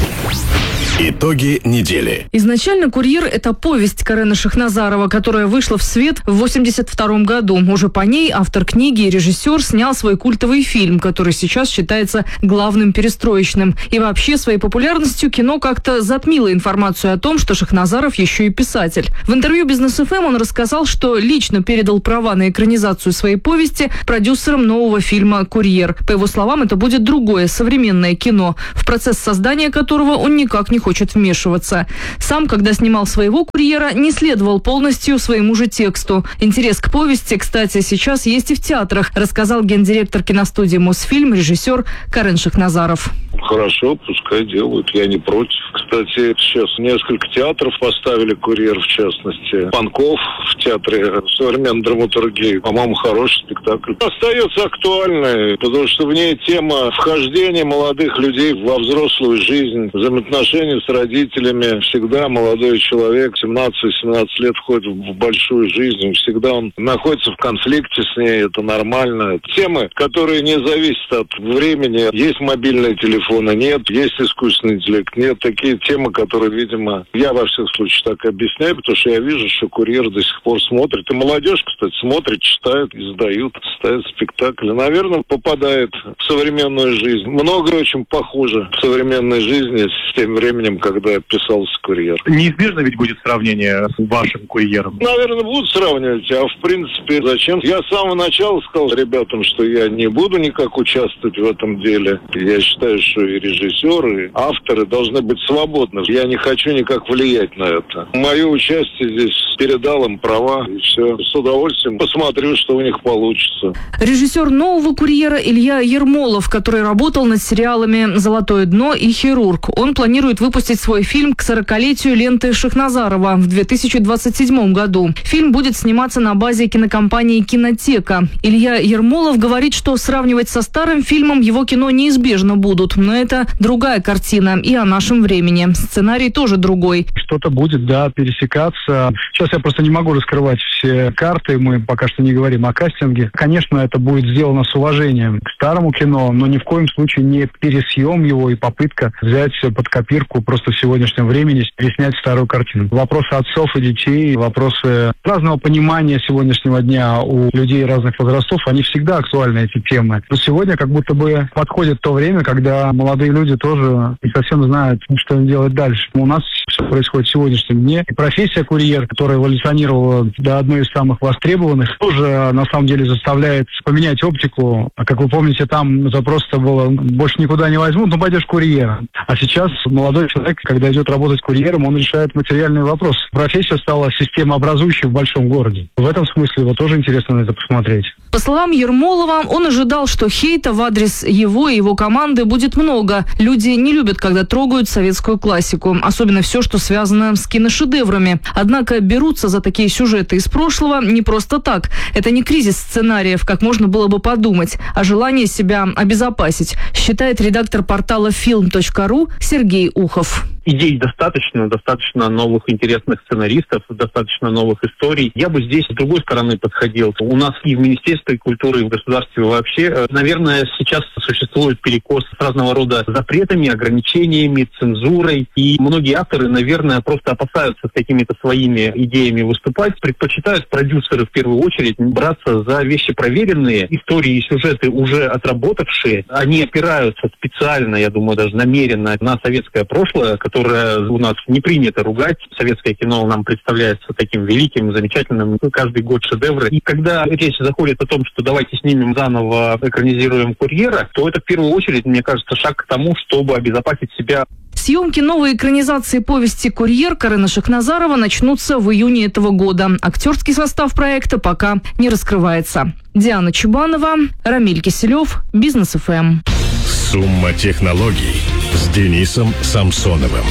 Итоги недели. Изначально «Курьер» — это повесть Карена Шахназарова, которая вышла в свет в 1982 году. Уже по ней автор книги и режиссер снял свой культовый фильм, который сейчас считается главным перестроечным. И вообще своей популярностью кино как-то затмило информацию о том, что Шахназаров еще и писатель. В интервью «Бизнес ФМ» он рассказал, что лично передал права на экранизацию своей повести продюсерам нового фильма «Курьер». По его словам, это будет другое, современное кино, в процесс создания которого он никак не хочет вмешиваться. Сам, когда снимал своего «Курьера», не следовал полностью своему же тексту. Интерес к повести, кстати, сейчас есть и в театрах, рассказал гендиректор киностудии «Мосфильм», режиссер Карен Шахназаров. Хорошо, пускай делают, я не против. Кстати, сейчас несколько театров поставили «Курьер», в частности. Панков в театре современной драматургии. По-моему, хороший спектакль. Остается актуальной, потому что в ней тема вхождения молодых людей во взрослую жизнь, взаимоотношения с родителями. Всегда молодой человек, 17-18 лет, входит в большую жизнь. Всегда он находится в конфликте с ней, это нормально. Темы, которые не зависят от времени. Есть мобильные телефоны, нет. Есть искусственный интеллект, нет. Такие темы, которые, видимо, я во всех случаях так объясняю, потому что я вижу, что «Курьер» до сих пор смотрит. И молодежь, кстати, смотрит, читает, издают, ставят спектакли. Наверное, попадает в современную жизнь. Многое очень похоже в современной жизни с тем временем, когда писался «Курьер». Неизбежно ведь будет сравнение с вашим «Курьером». Наверное, будут сравнивать, а в принципе зачем? Я с самого начала сказал ребятам, что я не буду никак участвовать в этом деле. Я считаю, что и режиссеры, и авторы должны быть свободны. Я не хочу никак влиять на это. Мое участие здесь передал им права, и все. С удовольствием посмотрю, что у них получится. Режиссер нового «Курьера» Илья Ермолов, который работал над сериалами «Золотое дно» и «Хирург». Он планирует выпустить свой фильм к 40-летию ленты Шахназарова в 2027 году. Фильм будет сниматься на базе кинокомпании «Кинотека». Илья Ермолов говорит, что сравнивать со старым фильмом его кино неизбежно будут, но это другая картина и о нашем времени. Сценарий тоже другой. Что-то будет, да, пересекаться. Сейчас я просто не могу раскрывать все карты, мы пока что не говорим о кастинге. Конечно, это будет сделано с уважением к старому кино, но ни в коем случае не пересъем его и попытка взять под копирку просто в сегодняшнем времени переснять старую картину. Вопросы отцов и детей, вопросы разного понимания сегодняшнего дня у людей разных возрастов, они всегда актуальны, эти темы. Но сегодня как будто бы подходит то время, когда молодые люди тоже не совсем знают, что им делать дальше. У нас все происходит в сегодняшнем дне. И профессия «Курьер», которая эволюционировала до одной из самых востребованных, тоже на самом деле заставляет поменять оптику. А как вы помните, там запрос-то было: больше никуда не возьмут, но пойдешь курьером. А сейчас молодой человек, когда идет работать курьером, он решает материальный вопрос. Профессия стала системообразующей в большом городе. В этом смысле вот тоже интересно на это посмотреть. По словам Ермолова, он ожидал, что хейта в адрес его и его команды будет много. Люди не любят, когда трогают советскую классику, особенно все, что связано с киношедеврами. Однако берутся за такие сюжеты из прошлого не просто так. Это не кризис сценариев, как можно было бы подумать, а желание себя обезопасить, считает редактор портала film.ru Сергей Ухов. Идей достаточно новых интересных сценаристов, достаточно новых историй. Я бы здесь с другой стороны подходил. У нас и в Министерстве культуры, и в государстве вообще, наверное, сейчас существует перекос с разного рода запретами, ограничениями, цензурой. И многие авторы, наверное, просто опасаются с какими-то своими идеями выступать, предпочитают продюсеры в первую очередь браться за вещи проверенные, истории и сюжеты уже отработавшие. Они опираются специально, я думаю, даже намеренно на советское прошлое, которое которое у нас не принято ругать. Советское кино нам представляется таким великим, замечательным, каждый год шедевры. И когда речь заходит о том, что давайте снимем заново, экранизируем «Курьера», то это в первую очередь, мне кажется, шаг к тому, чтобы обезопасить себя. Съемки новой экранизации повести «Курьер» Карена Шахназарова начнутся в июне этого года. Актерский состав проекта пока не раскрывается. Диана Чубанова, Рамиль Киселев, Бизнес ФМ. Сумма технологий с Денисом Самсоновым.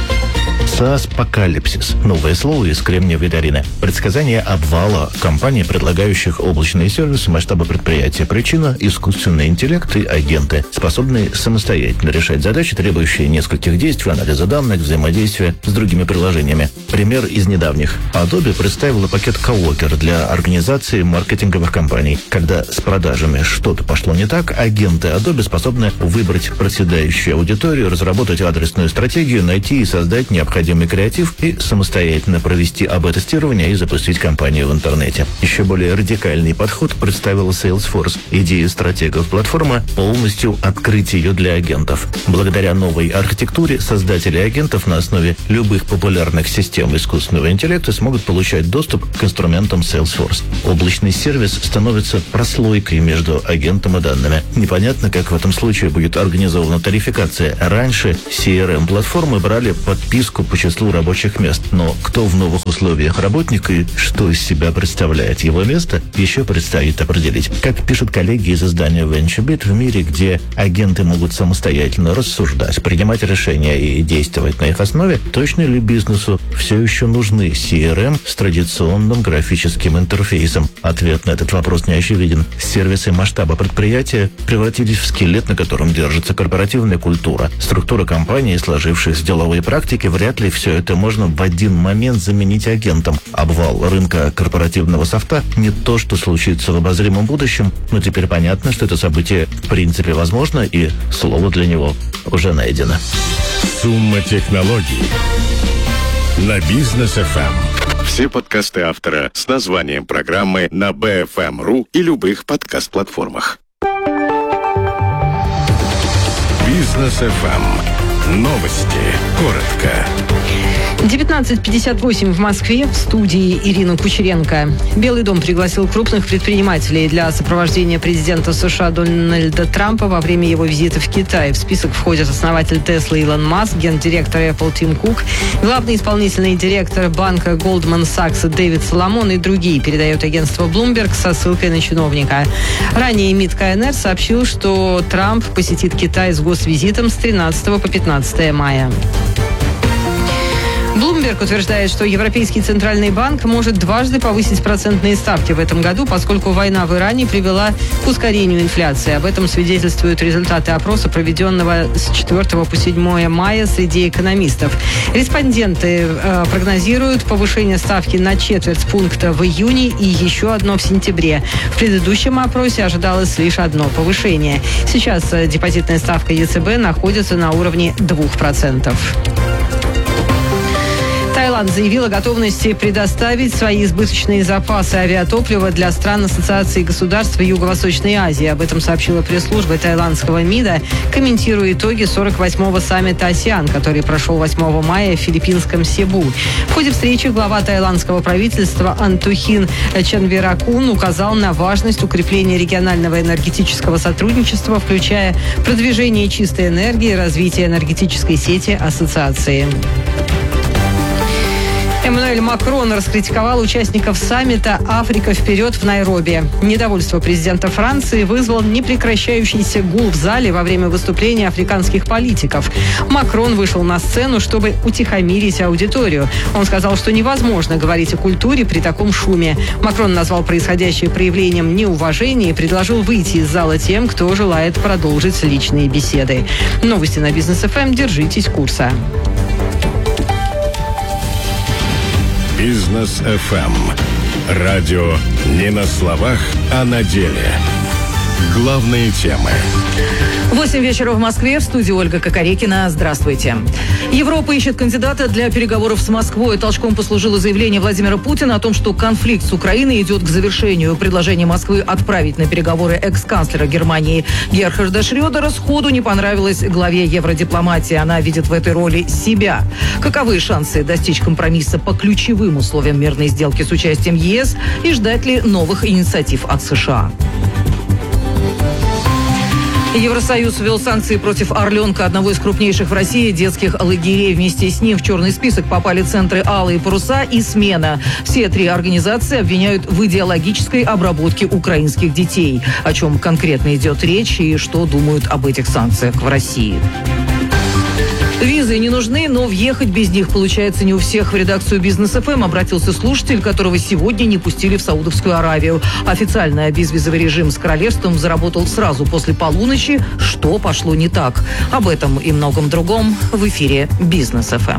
SaaS-апокалипсис. Новое слово из Кремниевой долины. Предсказание обвала компаний, предлагающих облачные сервисы масштаба предприятия. Причина – искусственный интеллект и агенты, способные самостоятельно решать задачи, требующие нескольких действий, анализа данных, взаимодействия с другими приложениями. Пример из недавних. Adobe представила пакет Coworker для организации маркетинговых кампаний. Когда с продажами что-то пошло не так, агенты Adobe способны выбрать проседающую аудиторию, разработать адресную стратегию, найти и создать необходимый креатив и самостоятельно провести АБ-тестирование и запустить кампанию в интернете. Еще более радикальный подход представила Salesforce. Идея стратегов платформы – полностью открыть ее для агентов. Благодаря новой архитектуре создатели агентов на основе любых популярных систем искусственного интеллекта смогут получать доступ к инструментам Salesforce. Облачный сервис становится прослойкой между агентом и данными. Непонятно, как в этом случае будет организована тарификация. Раньше CRM-платформы брали подписку по числу рабочих мест. Но кто в новых условиях работник и что из себя представляет его место, еще предстоит определить. Как пишут коллеги из издания VentureBeat, в мире, где агенты могут самостоятельно рассуждать, принимать решения и действовать на их основе, точно ли бизнесу все еще нужны CRM с традиционным графическим интерфейсом? Ответ на этот вопрос не очевиден. Сервисы масштаба предприятия превратились в скелет, на котором держится корпоративная культура, структура компании, сложившись деловые практики, вряд ли все это можно в один момент заменить агентом. Обвал рынка корпоративного софта не то, что случится в обозримом будущем, но теперь понятно, что это событие в принципе возможно, и слово для него уже найдено. Сумма технологий на Бизнес ФМ. Все подкасты автора с названием программы на BFM.ru и любых подкаст-платформах. Бизнес ФМ. Новости. Коротко. 19:58 в Москве. В студии Ирина Кучеренко. Белый дом пригласил крупных предпринимателей для сопровождения президента США Дональда Трампа во время его визита в Китай. В список входят основатель Tesla Илон Маск, гендиректор Apple Тим Кук, главный исполнительный директор банка Goldman Sachs Дэвид Соломон и другие, передает агентство Bloomberg со ссылкой на чиновника. Ранее МИД КНР сообщил, что Трамп посетит Китай с госвизитом с 13 по 15 мая. Bloomberg утверждает, что Европейский центральный банк может дважды повысить процентные ставки в этом году, поскольку война в Иране привела к ускорению инфляции. Об этом свидетельствуют результаты опроса, проведенного с 4 по 7 мая среди экономистов. Респонденты прогнозируют повышение ставки на четверть пункта в июне и еще одно в сентябре. В предыдущем опросе ожидалось лишь одно повышение. Сейчас депозитная ставка ЕЦБ находится на уровне 2%. Таиланд заявил о готовности предоставить свои избыточные запасы авиатоплива для стран Ассоциации государств Юго-Восточной Азии. Об этом сообщила пресс-служба таиландского МИДа, комментируя итоги 48-го саммита АСЕАН, который прошел 8 мая в филиппинском Себу. В ходе встречи глава таиландского правительства Антухин Чанвиракун указал на важность укрепления регионального энергетического сотрудничества, включая продвижение чистой энергии и развитие энергетической сети ассоциации. Эммануэль Макрон раскритиковал участников саммита «Африка вперед» в Найроби. Недовольство президента Франции вызвал непрекращающийся гул в зале во время выступления африканских политиков. Макрон вышел на сцену, чтобы утихомирить аудиторию. Он сказал, что невозможно говорить о культуре при таком шуме. Макрон назвал происходящее проявлением неуважения и предложил выйти из зала тем, кто желает продолжить личные беседы. Новости на Бизнес ФМ. Держитесь курса. Бизнес ФМ. Радио не на словах, а на деле. Главные темы. 8 вечера в Москве. В студии Ольга Кокорекина. Здравствуйте. Европа ищет кандидата для переговоров с Москвой. Толчком послужило заявление Владимира Путина о том, что конфликт с Украиной идет к завершению. Предложение Москвы отправить на переговоры экс-канцлера Германии Герхарда Шрёдера сходу не понравилось главе евродипломатии. Она видит в этой роли себя. Каковы шансы достичь компромисса по ключевым условиям мирной сделки с участием ЕС и ждать ли новых инициатив от США? Евросоюз ввел санкции против «Орленка», одного из крупнейших в России детских лагерей. Вместе с ним в черный список попали центры «Алые паруса» и «Смена». Все три организации обвиняют в идеологической обработке украинских детей. О чем конкретно идет речь и что думают об этих санкциях в России. Визы не нужны, но въехать без них получается не у всех. В редакцию «Бизнес ФМ» обратился слушатель, которого сегодня не пустили в Саудовскую Аравию. Официально безвизовый режим с королевством заработал сразу после полуночи. Что пошло не так? Об этом и многом другом в эфире «Бизнес ФМ».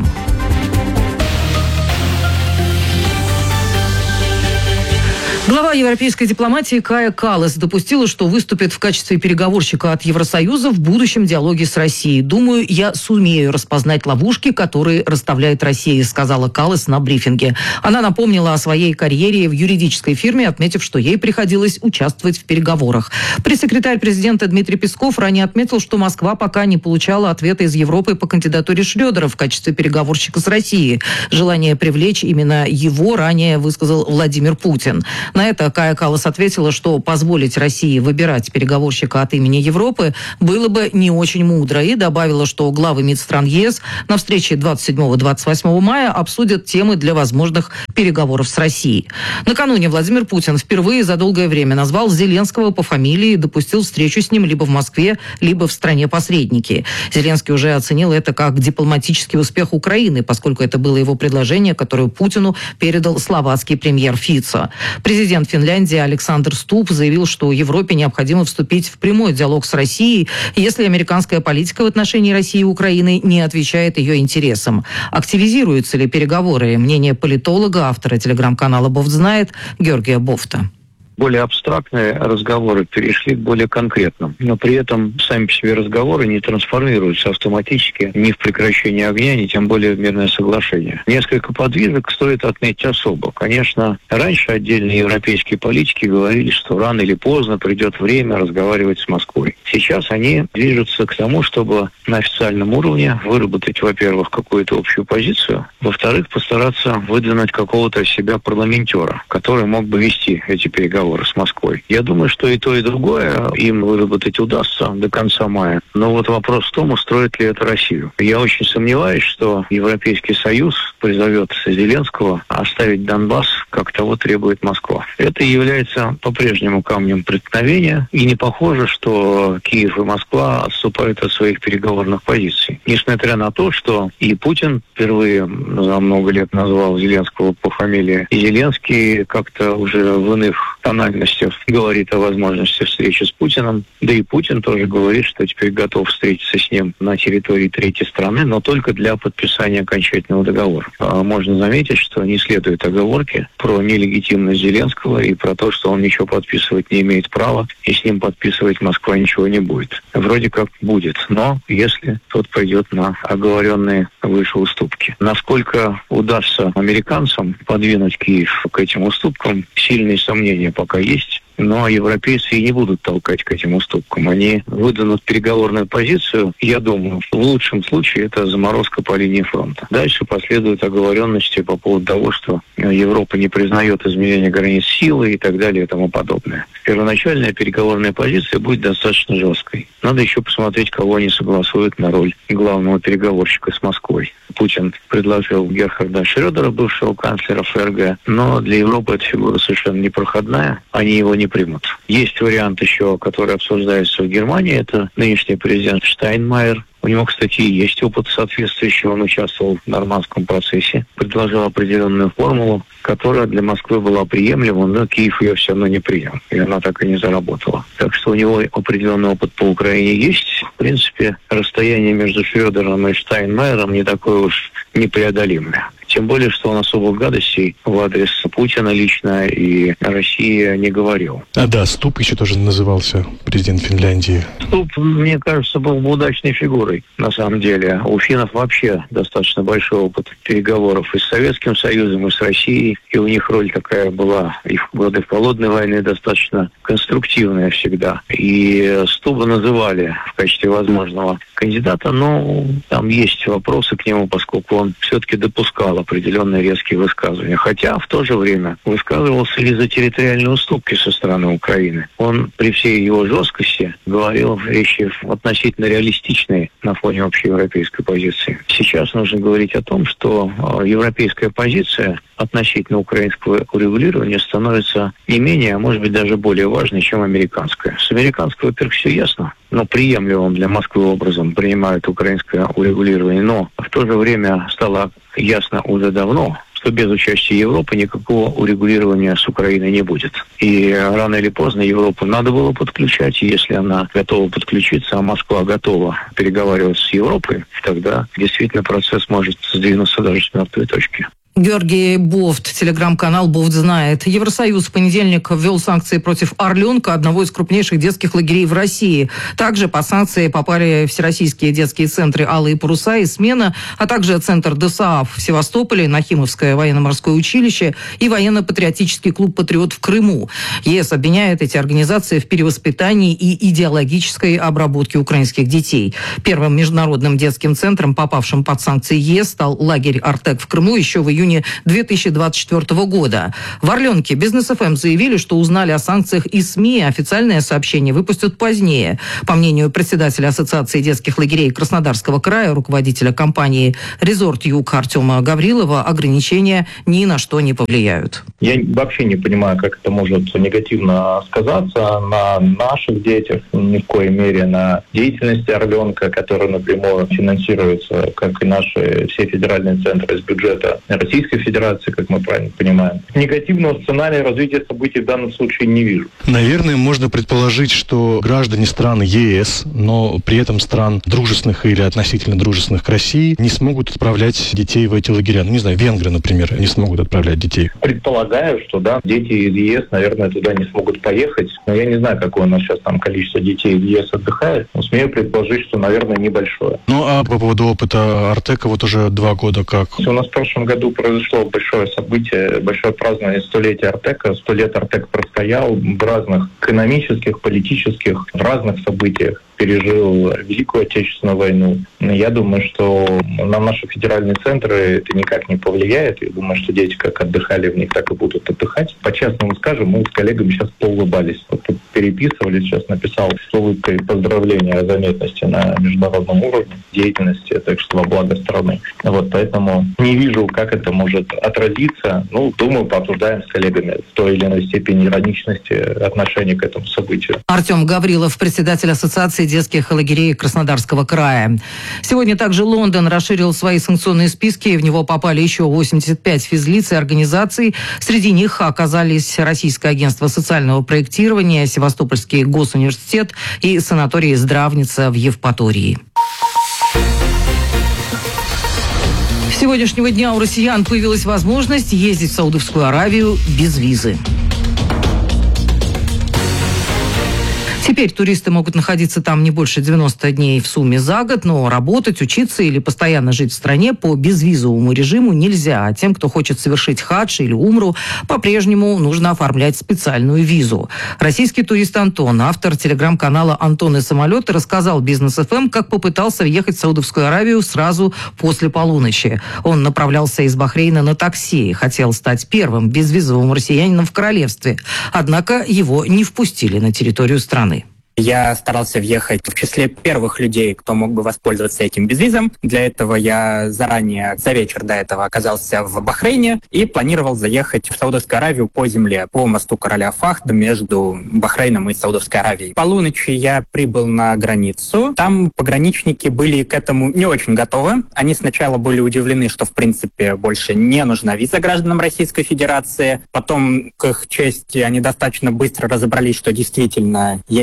Глава европейской дипломатии Кая Каллас допустила, что выступит в качестве переговорщика от Евросоюза в будущем диалоге с Россией. «Думаю, я сумею распознать ловушки, которые расставляет Россия», сказала Каллас на брифинге. Она напомнила о своей карьере в юридической фирме, отметив, что ей приходилось участвовать в переговорах. Пресс-секретарь президента Дмитрий Песков ранее отметил, что Москва пока не получала ответа из Европы по кандидатуре Шрёдера в качестве переговорщика с Россией. Желание привлечь именно его ранее высказал Владимир Путин. На это Кая Каллас ответила, что позволить России выбирать переговорщика от имени Европы было бы не очень мудро, и добавила, что главы МИД стран ЕС на встрече 27-28 мая обсудят темы для возможных переговоров с Россией. Накануне Владимир Путин впервые за долгое время назвал Зеленского по фамилии и допустил встречу с ним либо в Москве, либо в стране-посреднике. Зеленский уже оценил это как дипломатический успех Украины, поскольку это было его предложение, которое Путину передал словацкий премьер Фицо. Президент Финляндии Александр Стуб заявил, что Европе необходимо вступить в прямой диалог с Россией, если американская политика в отношении России и Украины не отвечает ее интересам. Активизируются ли переговоры? Мнение политолога, автора телеграм-канала «Бофт знает» Георгия Бофта. Более абстрактные разговоры перешли к более конкретным. Но при этом сами по себе разговоры не трансформируются автоматически ни в прекращение огня, ни тем более в мирное соглашение. Несколько подвижек стоит отметить особо. Конечно, раньше отдельные европейские политики говорили, что рано или поздно придет время разговаривать с Москвой. Сейчас они движутся к тому, чтобы на официальном уровне выработать, во-первых, какую-то общую позицию, во-вторых, постараться выдвинуть какого-то себя парламентера, который мог бы вести эти переговоры с Москвой. Я думаю, что и то, и другое им выработать удастся до конца мая. Но вот вопрос в том, устроит ли это Россию. Я очень сомневаюсь, что Европейский Союз призовет Зеленского оставить Донбасс, как того требует Москва. Это является по-прежнему камнем преткновения, и не похоже, что Киев и Москва отступают от своих переговорных позиций. Несмотря на то, что и Путин впервые за много лет назвал Зеленского по фамилии, и Зеленский как-то уже в иных тональностях говорит о возможности встречи с Путиным. Да и Путин тоже говорит, что теперь готов встретиться с ним на территории третьей страны, но только для подписания окончательного договора. Можно заметить, что не следует оговорки про нелегитимность Зеленского и про то, что он ничего подписывать не имеет права, и с ним подписывать Москва ничего не будет. Вроде как будет, но если тот пойдет на оговоренные выше уступки. Насколько удастся американцам подвинуть Киев к этим уступкам, сильные сомнения пока есть. Но европейцы и не будут толкать к этим уступкам. Они выдвинут переговорную позицию. Я думаю, в лучшем случае это заморозка по линии фронта. Дальше последуют оговоренности по поводу того, что Европа не признает изменения границ силы и так далее и тому подобное. Первоначальная переговорная позиция будет достаточно жесткой. Надо еще посмотреть, кого они согласуют на роль главного переговорщика с Москвой. Путин предложил Герхарда Шрёдера, бывшего канцлера ФРГ, но для Европы эта фигура совершенно непроходная. Они его не примут. Есть вариант еще, который обсуждается в Германии, это нынешний президент Штайнмайер. У него, кстати, есть опыт соответствующий, он участвовал в нормандском процессе, предложил определенную формулу, которая для Москвы была приемлема, но Киев ее все равно не принял, и она так и не заработала. Так что у него определенный опыт по Украине есть. В принципе, расстояние между Шрёдером и Штайнмайером не такое уж непреодолимое. Тем более, что он особых гадостей в адрес Путина лично и России не говорил. Да, Ступ еще тоже назывался, президент Финляндии. Ступ, мне кажется, был бы удачной фигурой, на самом деле. У финнов вообще достаточно большой опыт переговоров и с Советским Союзом, и с Россией. И у них роль такая была и в годы Холодной войны достаточно конструктивная всегда. И Стуба называли в качестве возможного кандидата, но там есть вопросы к нему, поскольку он все-таки допускал определенные резкие высказывания. Хотя в то же время высказывался и за территориальные уступки со стороны Украины. Он при всей его жесткости говорил вещи относительно реалистичные на фоне общеевропейской позиции. Сейчас нужно говорить о том, что европейская позиция относительно украинского урегулирования становится не менее, а может быть даже более важной, чем американская. С американского, во-первых, все ясно, но приемлемым для Москвы образом принимают украинское урегулирование. Но в то же время стало ясно уже давно, что без участия Европы никакого урегулирования с Украиной не будет. И рано или поздно Европу надо было подключать, и если она готова подключиться, а Москва готова переговариваться с Европой, тогда действительно процесс может сдвинуться даже с мертвой точки. Георгий Бофт, телеграм-канал «Бофт знает». Евросоюз в понедельник ввел санкции против «Орленка», одного из крупнейших детских лагерей в России. Также под санкции попали всероссийские детские центры «Алые паруса» и «Смена», а также центр ДОСААФ в Севастополе, Нахимовское военно-морское училище и военно-патриотический клуб «Патриот» в Крыму. ЕС обвиняет эти организации в перевоспитании и идеологической обработке украинских детей. Первым международным детским центром, попавшим под санкции ЕС, стал лагерь «Артек» в Крыму еще в июне 2024 года. В «Орленке» Бизнес ФМ заявили, что узнали о санкциях из СМИ, официальное сообщение выпустят позднее. По мнению председателя Ассоциации детских лагерей Краснодарского края, руководителя компании «Резорт Юг» Артема Гаврилова, ограничения ни на что не повлияют. Я вообще не понимаю, как это может негативно сказаться на наших детях, ни в коей мере на деятельности «Орленка», которая напрямую финансируется, как и наши все федеральные центры из бюджета Российской Федерации, как мы правильно понимаем. Негативного сценария развития событий в данном случае не вижу. Наверное, можно предположить, что граждане стран ЕС, но при этом стран дружественных или относительно дружественных к России, не смогут отправлять детей в эти лагеря. Ну, не знаю, венгры, например, не смогут отправлять детей. Предполагаю, что да, дети из ЕС, наверное, туда не смогут поехать. Но я не знаю, какое у нас сейчас там количество детей из ЕС отдыхает. Но смею предположить, что, наверное, небольшое. Ну, а по поводу опыта Артека вот уже 2 года как? У нас в прошлом году произошло большое событие, большое празднование 100-летия Артека. 100 лет Артек простоял в разных экономических, политических, в разных событиях. Пережил Великую Отечественную войну. Я думаю, что на наши федеральные центры это никак не повлияет. Я думаю, что дети как отдыхали в них, так и будут отдыхать. По-честному скажем, мы с коллегами сейчас поулыбались. Вот тут переписывались, сейчас написал с улыбкой поздравления о заметности на международном уровне деятельности, так что во благо страны. Вот, поэтому не вижу, как это может отразиться. Ну, думаю, пообсуждаем с коллегами в той или иной степени ироничности отношения к этому событию. Артем Гаврилов, председатель Ассоциации детских лагерей Краснодарского края. Сегодня также Лондон расширил свои санкционные списки. В него попали еще 85 физлиц и организаций. Среди них оказались Российское агентство социального проектирования, Севастопольский госуниверситет и санаторий «Здравница» в Евпатории. С сегодняшнего дня у россиян появилась возможность ездить в Саудовскую Аравию без визы. Теперь туристы могут находиться там не больше 90 дней в сумме за год, но работать, учиться или постоянно жить в стране по безвизовому режиму нельзя. А тем, кто хочет совершить хадж или умру, по-прежнему нужно оформлять специальную визу. Российский турист Антон, автор телеграм-канала «Антон и самолеты», рассказал Бизнес ФМ, как попытался въехать в Саудовскую Аравию сразу после полуночи. Он направлялся из Бахрейна на такси, хотел стать первым безвизовым россиянином в королевстве. Однако его не впустили на территорию страны. Я старался въехать в числе первых людей, кто мог бы воспользоваться этим безвизом. Для этого я заранее, за вечер до этого, оказался в Бахрейне и планировал заехать в Саудовскую Аравию по земле, по мосту короля Фахда между Бахрейном и Саудовской Аравией. Полуночи я прибыл на границу. Там пограничники были к этому не очень готовы. Они сначала были удивлены, что, в принципе, больше не нужна виза гражданам Российской Федерации. Потом, к их чести, они достаточно быстро разобрались, что действительно есть такая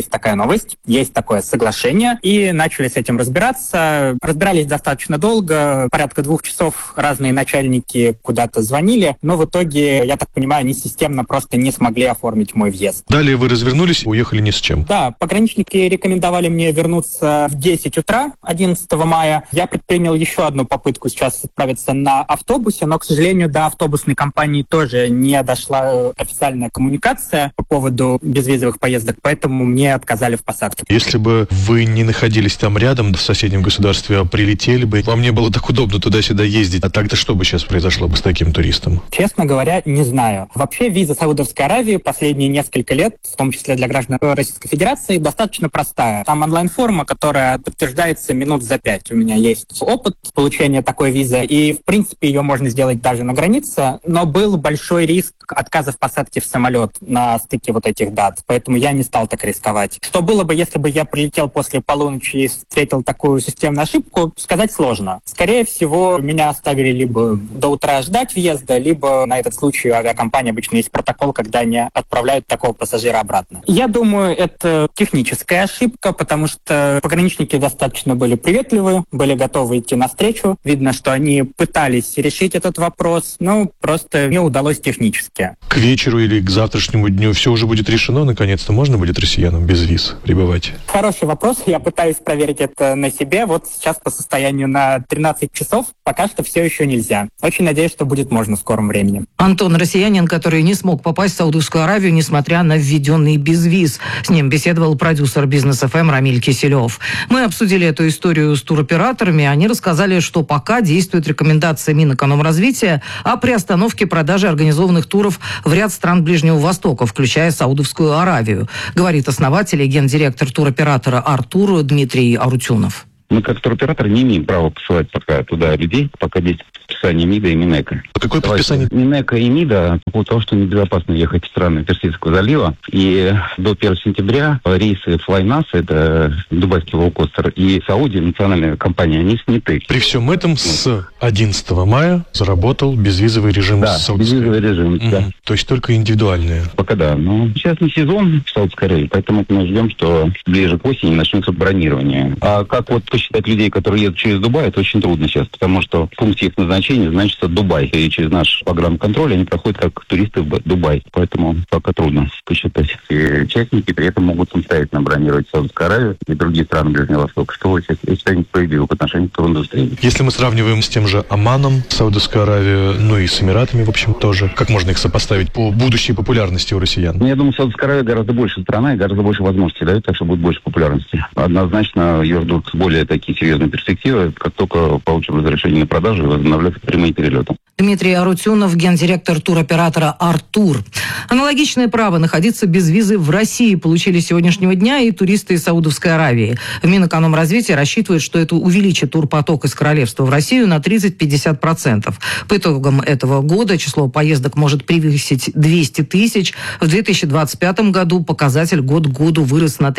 новость. Есть такое соглашение. И начали с этим разбираться. Разбирались достаточно долго. Порядка 2 часов разные начальники куда-то звонили. Но в итоге, я так понимаю, они системно просто не смогли оформить мой въезд. Далее вы развернулись, уехали ни с чем. Да, пограничники рекомендовали мне вернуться в 10 утра 11 мая. Я предпринял еще одну попытку сейчас отправиться на автобусе, но, к сожалению, до автобусной компании тоже не дошла официальная коммуникация по поводу безвизовых поездок, поэтому мне отказали в посадке. Если бы вы не находились там рядом, в соседнем государстве, а прилетели бы, вам не было так удобно туда-сюда ездить, а тогда что бы сейчас произошло бы с таким туристом? Честно говоря, не знаю. Вообще, виза Саудовской Аравии последние несколько лет, в том числе для граждан Российской Федерации, достаточно простая. Там онлайн-форма, которая подтверждается минут за 5. У меня есть опыт получения такой визы, и, в принципе, ее можно сделать даже на границе, но был большой риск отказа в посадке в самолет на стыке вот этих дат, поэтому я не стал так рисковать. Что было бы, если бы я прилетел после полуночи и встретил такую системную ошибку, сказать сложно. Скорее всего, меня оставили либо до утра ждать въезда, либо на этот случай у авиакомпании обычно есть протокол, когда они отправляют такого пассажира обратно. Я думаю, это техническая ошибка, потому что пограничники достаточно были приветливы, были готовы идти навстречу. Видно, что они пытались решить этот вопрос, но просто не удалось технически. К вечеру или к завтрашнему дню все уже будет решено? Наконец-то можно будет россиянам без виз прибывать? Хороший вопрос. Я пытаюсь проверить это на себе. Вот сейчас по состоянию на 13 часов пока что все еще нельзя. Очень надеюсь, что будет можно в скором времени. Антон, россиянин, который не смог попасть в Саудовскую Аравию, несмотря на введенный безвиз. С ним беседовал продюсер Бизнес ФМ Рамиль Киселев. Мы обсудили эту историю с туроператорами. Они рассказали, что пока действует рекомендация Минэкономразвития о приостановке продажи организованных туров в ряд стран Ближнего Востока, включая Саудовскую Аравию, говорит основатель и гендиректор туроператора «Артур» Дмитрий Арутюнов. Мы как туроператор не имеем права посылать пока туда людей, пока действует предписание МИДа и Минэко. Какое предписание? Минэко и МИДа по поводу того, что небезопасно ехать в страны Персидского залива. И до 1 сентября рейсы Flynas, это дубайский лоукостер, и Сауди, национальная компания, они сняты. При всем этом с 11 мая заработал безвизовый режим. Да, безвизовый режим, да. То есть только индивидуальные? Пока да. Но сейчас не сезон в Саудовской Аравии, поэтому мы ждем, что ближе к осени начнется бронирование. А как вот посчитать людей, которые едут через Дубай, это очень трудно сейчас, потому что в пункте их назначения значится Дубай. И через наш погранконтроль они проходят как туристы в Дубай. Поэтому пока трудно посчитать. И частники при этом могут самостоятельно бронировать Саудовскую Аравию и другие страны Ближнего Востока, что я считаю несправедливо по отношению к туриндустрии. Если мы сравниваем с тем же Оманом, Саудовскую Аравию, ну и с Эмиратами, в общем, тоже, как можно их сопоставить по будущей популярности у россиян? Я думаю, Саудовская Аравия гораздо больше страна и гораздо больше возможностей дает, так что будет больше популярности. Однозначно ее ждут более такие серьезные перспективы, как только получим разрешение на продажу и возобновляются прямые перелеты. Дмитрий Арутюнов, гендиректор туроператора «Артур». Аналогичное право находиться без визы в России получили с сегодняшнего дня и туристы из Саудовской Аравии. Минэкономразвития рассчитывает, что это увеличит турпоток из королевства в Россию на 30-50%. По итогам этого года число поездок может превысить 200 тысяч. В 2025 году показатель год к году вырос на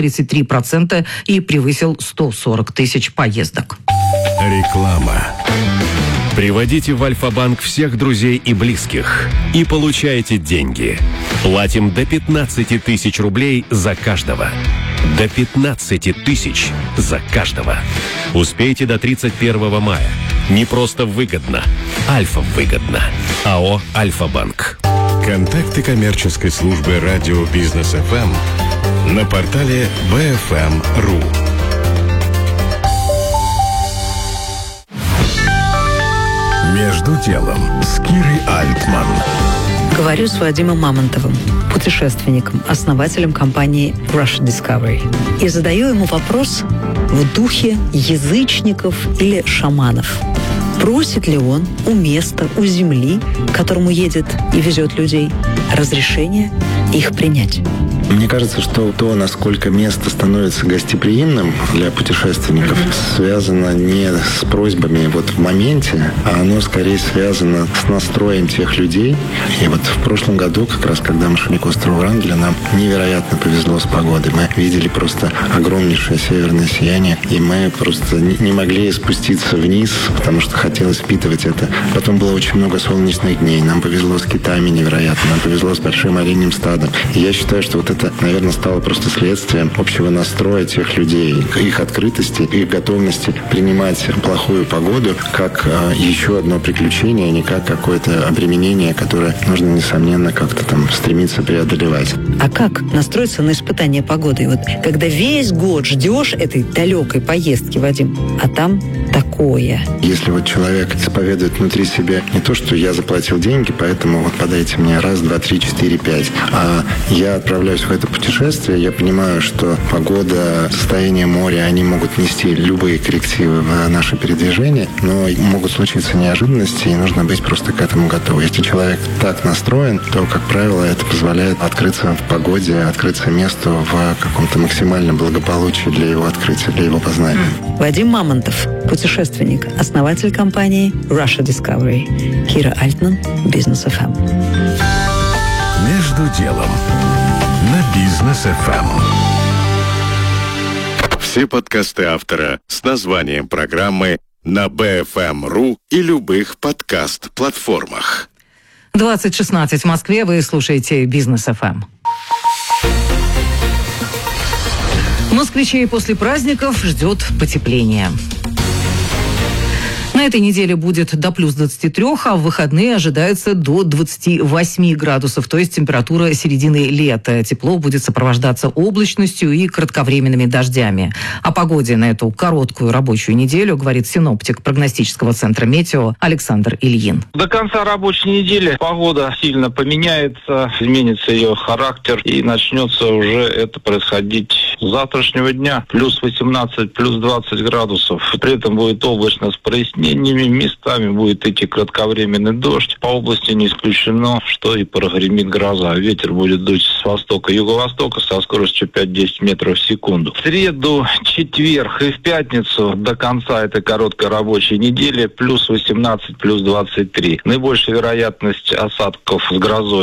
33% и превысил 140 тысяч поездок. Реклама. Приводите в Альфа-банк всех друзей и близких и получайте деньги. Платим до 15 тысяч рублей за каждого. До 15 тысяч за каждого. Успейте до 31 мая. Не просто выгодно. Альфа-выгодно. АО «Альфа-банк». Контакты коммерческой службы радио Бизнес ФМ на портале bfm.ru. Между делом с Кирой Альтман. Говорю с Вадимом Мамонтовым, путешественником, основателем компании Russia Discovery. И задаю ему вопрос в духе язычников или шаманов. Просит ли он у места, у земли, к которому едет и везет людей, разрешение их принять? Мне кажется, что то, насколько место становится гостеприимным для путешественников, связано не с просьбами вот в моменте, а оно скорее связано с настроем тех людей. И вот в прошлом году, как раз когда мы шли к острову Врангеля, нам невероятно повезло с погодой. Мы видели просто огромнейшее северное сияние, и мы просто не могли спуститься вниз, потому что хотелось впитывать это. Потом было очень много солнечных дней. Нам повезло с китами невероятно, нам повезло с большим оленьим стадом. И я считаю, что вот эта это, наверное, стало просто следствием общего настроя тех людей, их открытости, их готовности принимать плохую погоду как еще одно приключение, а не как какое-то обременение, которое нужно, несомненно, как-то там стремиться преодолевать. А как настроиться на испытание погоды? Вот когда весь год ждешь этой далекой поездки, Вадим, а там такое. Если вот человек исповедует внутри себя не то, что я заплатил деньги, поэтому вот подайте мне 1, 2, 3, 4, 5, а я отправляюсь в это путешествие, я понимаю, что погода, состояние моря, они могут нести любые коррективы в наше передвижение, но могут случиться неожиданности, и нужно быть просто к этому готовым. Если человек так настроен, то, как правило, это позволяет открыться в погоде, открыться месту в каком-то максимальном благополучии для его открытия, для его познания. Вадим Мамонтов, путешественник, основатель компании Russia Discovery. Кира Альтман, Бизнес ФМ. Между делом на Бизнес ФМ. Все подкасты автора с названием программы на BFM.ru и любых подкаст-платформах. 20:16 в Москве. Вы слушаете Бизнес ФМ. Москвичей после праздников ждет потепление. На этой неделе будет до плюс 23, а в выходные ожидается до 28 градусов, то есть температура середины лета. Тепло будет сопровождаться облачностью и кратковременными дождями. О погоде на эту короткую рабочую неделю говорит синоптик прогностического центра «Метео» Александр Ильин. До конца рабочей недели погода сильно поменяется, изменится ее характер, и начнется уже это происходить с завтрашнего дня. Плюс 18, плюс 20 градусов. При этом будет облачно с прояснениями, местами будет идти кратковременный дождь. По области не исключено, что и прогремит гроза. Ветер будет дуть с востока, юго-востока со скоростью 5-10 метров в секунду. В среду, четверг и в пятницу до конца этой короткой рабочей недели плюс 18, плюс 23. Наибольшая вероятность осадков с грозой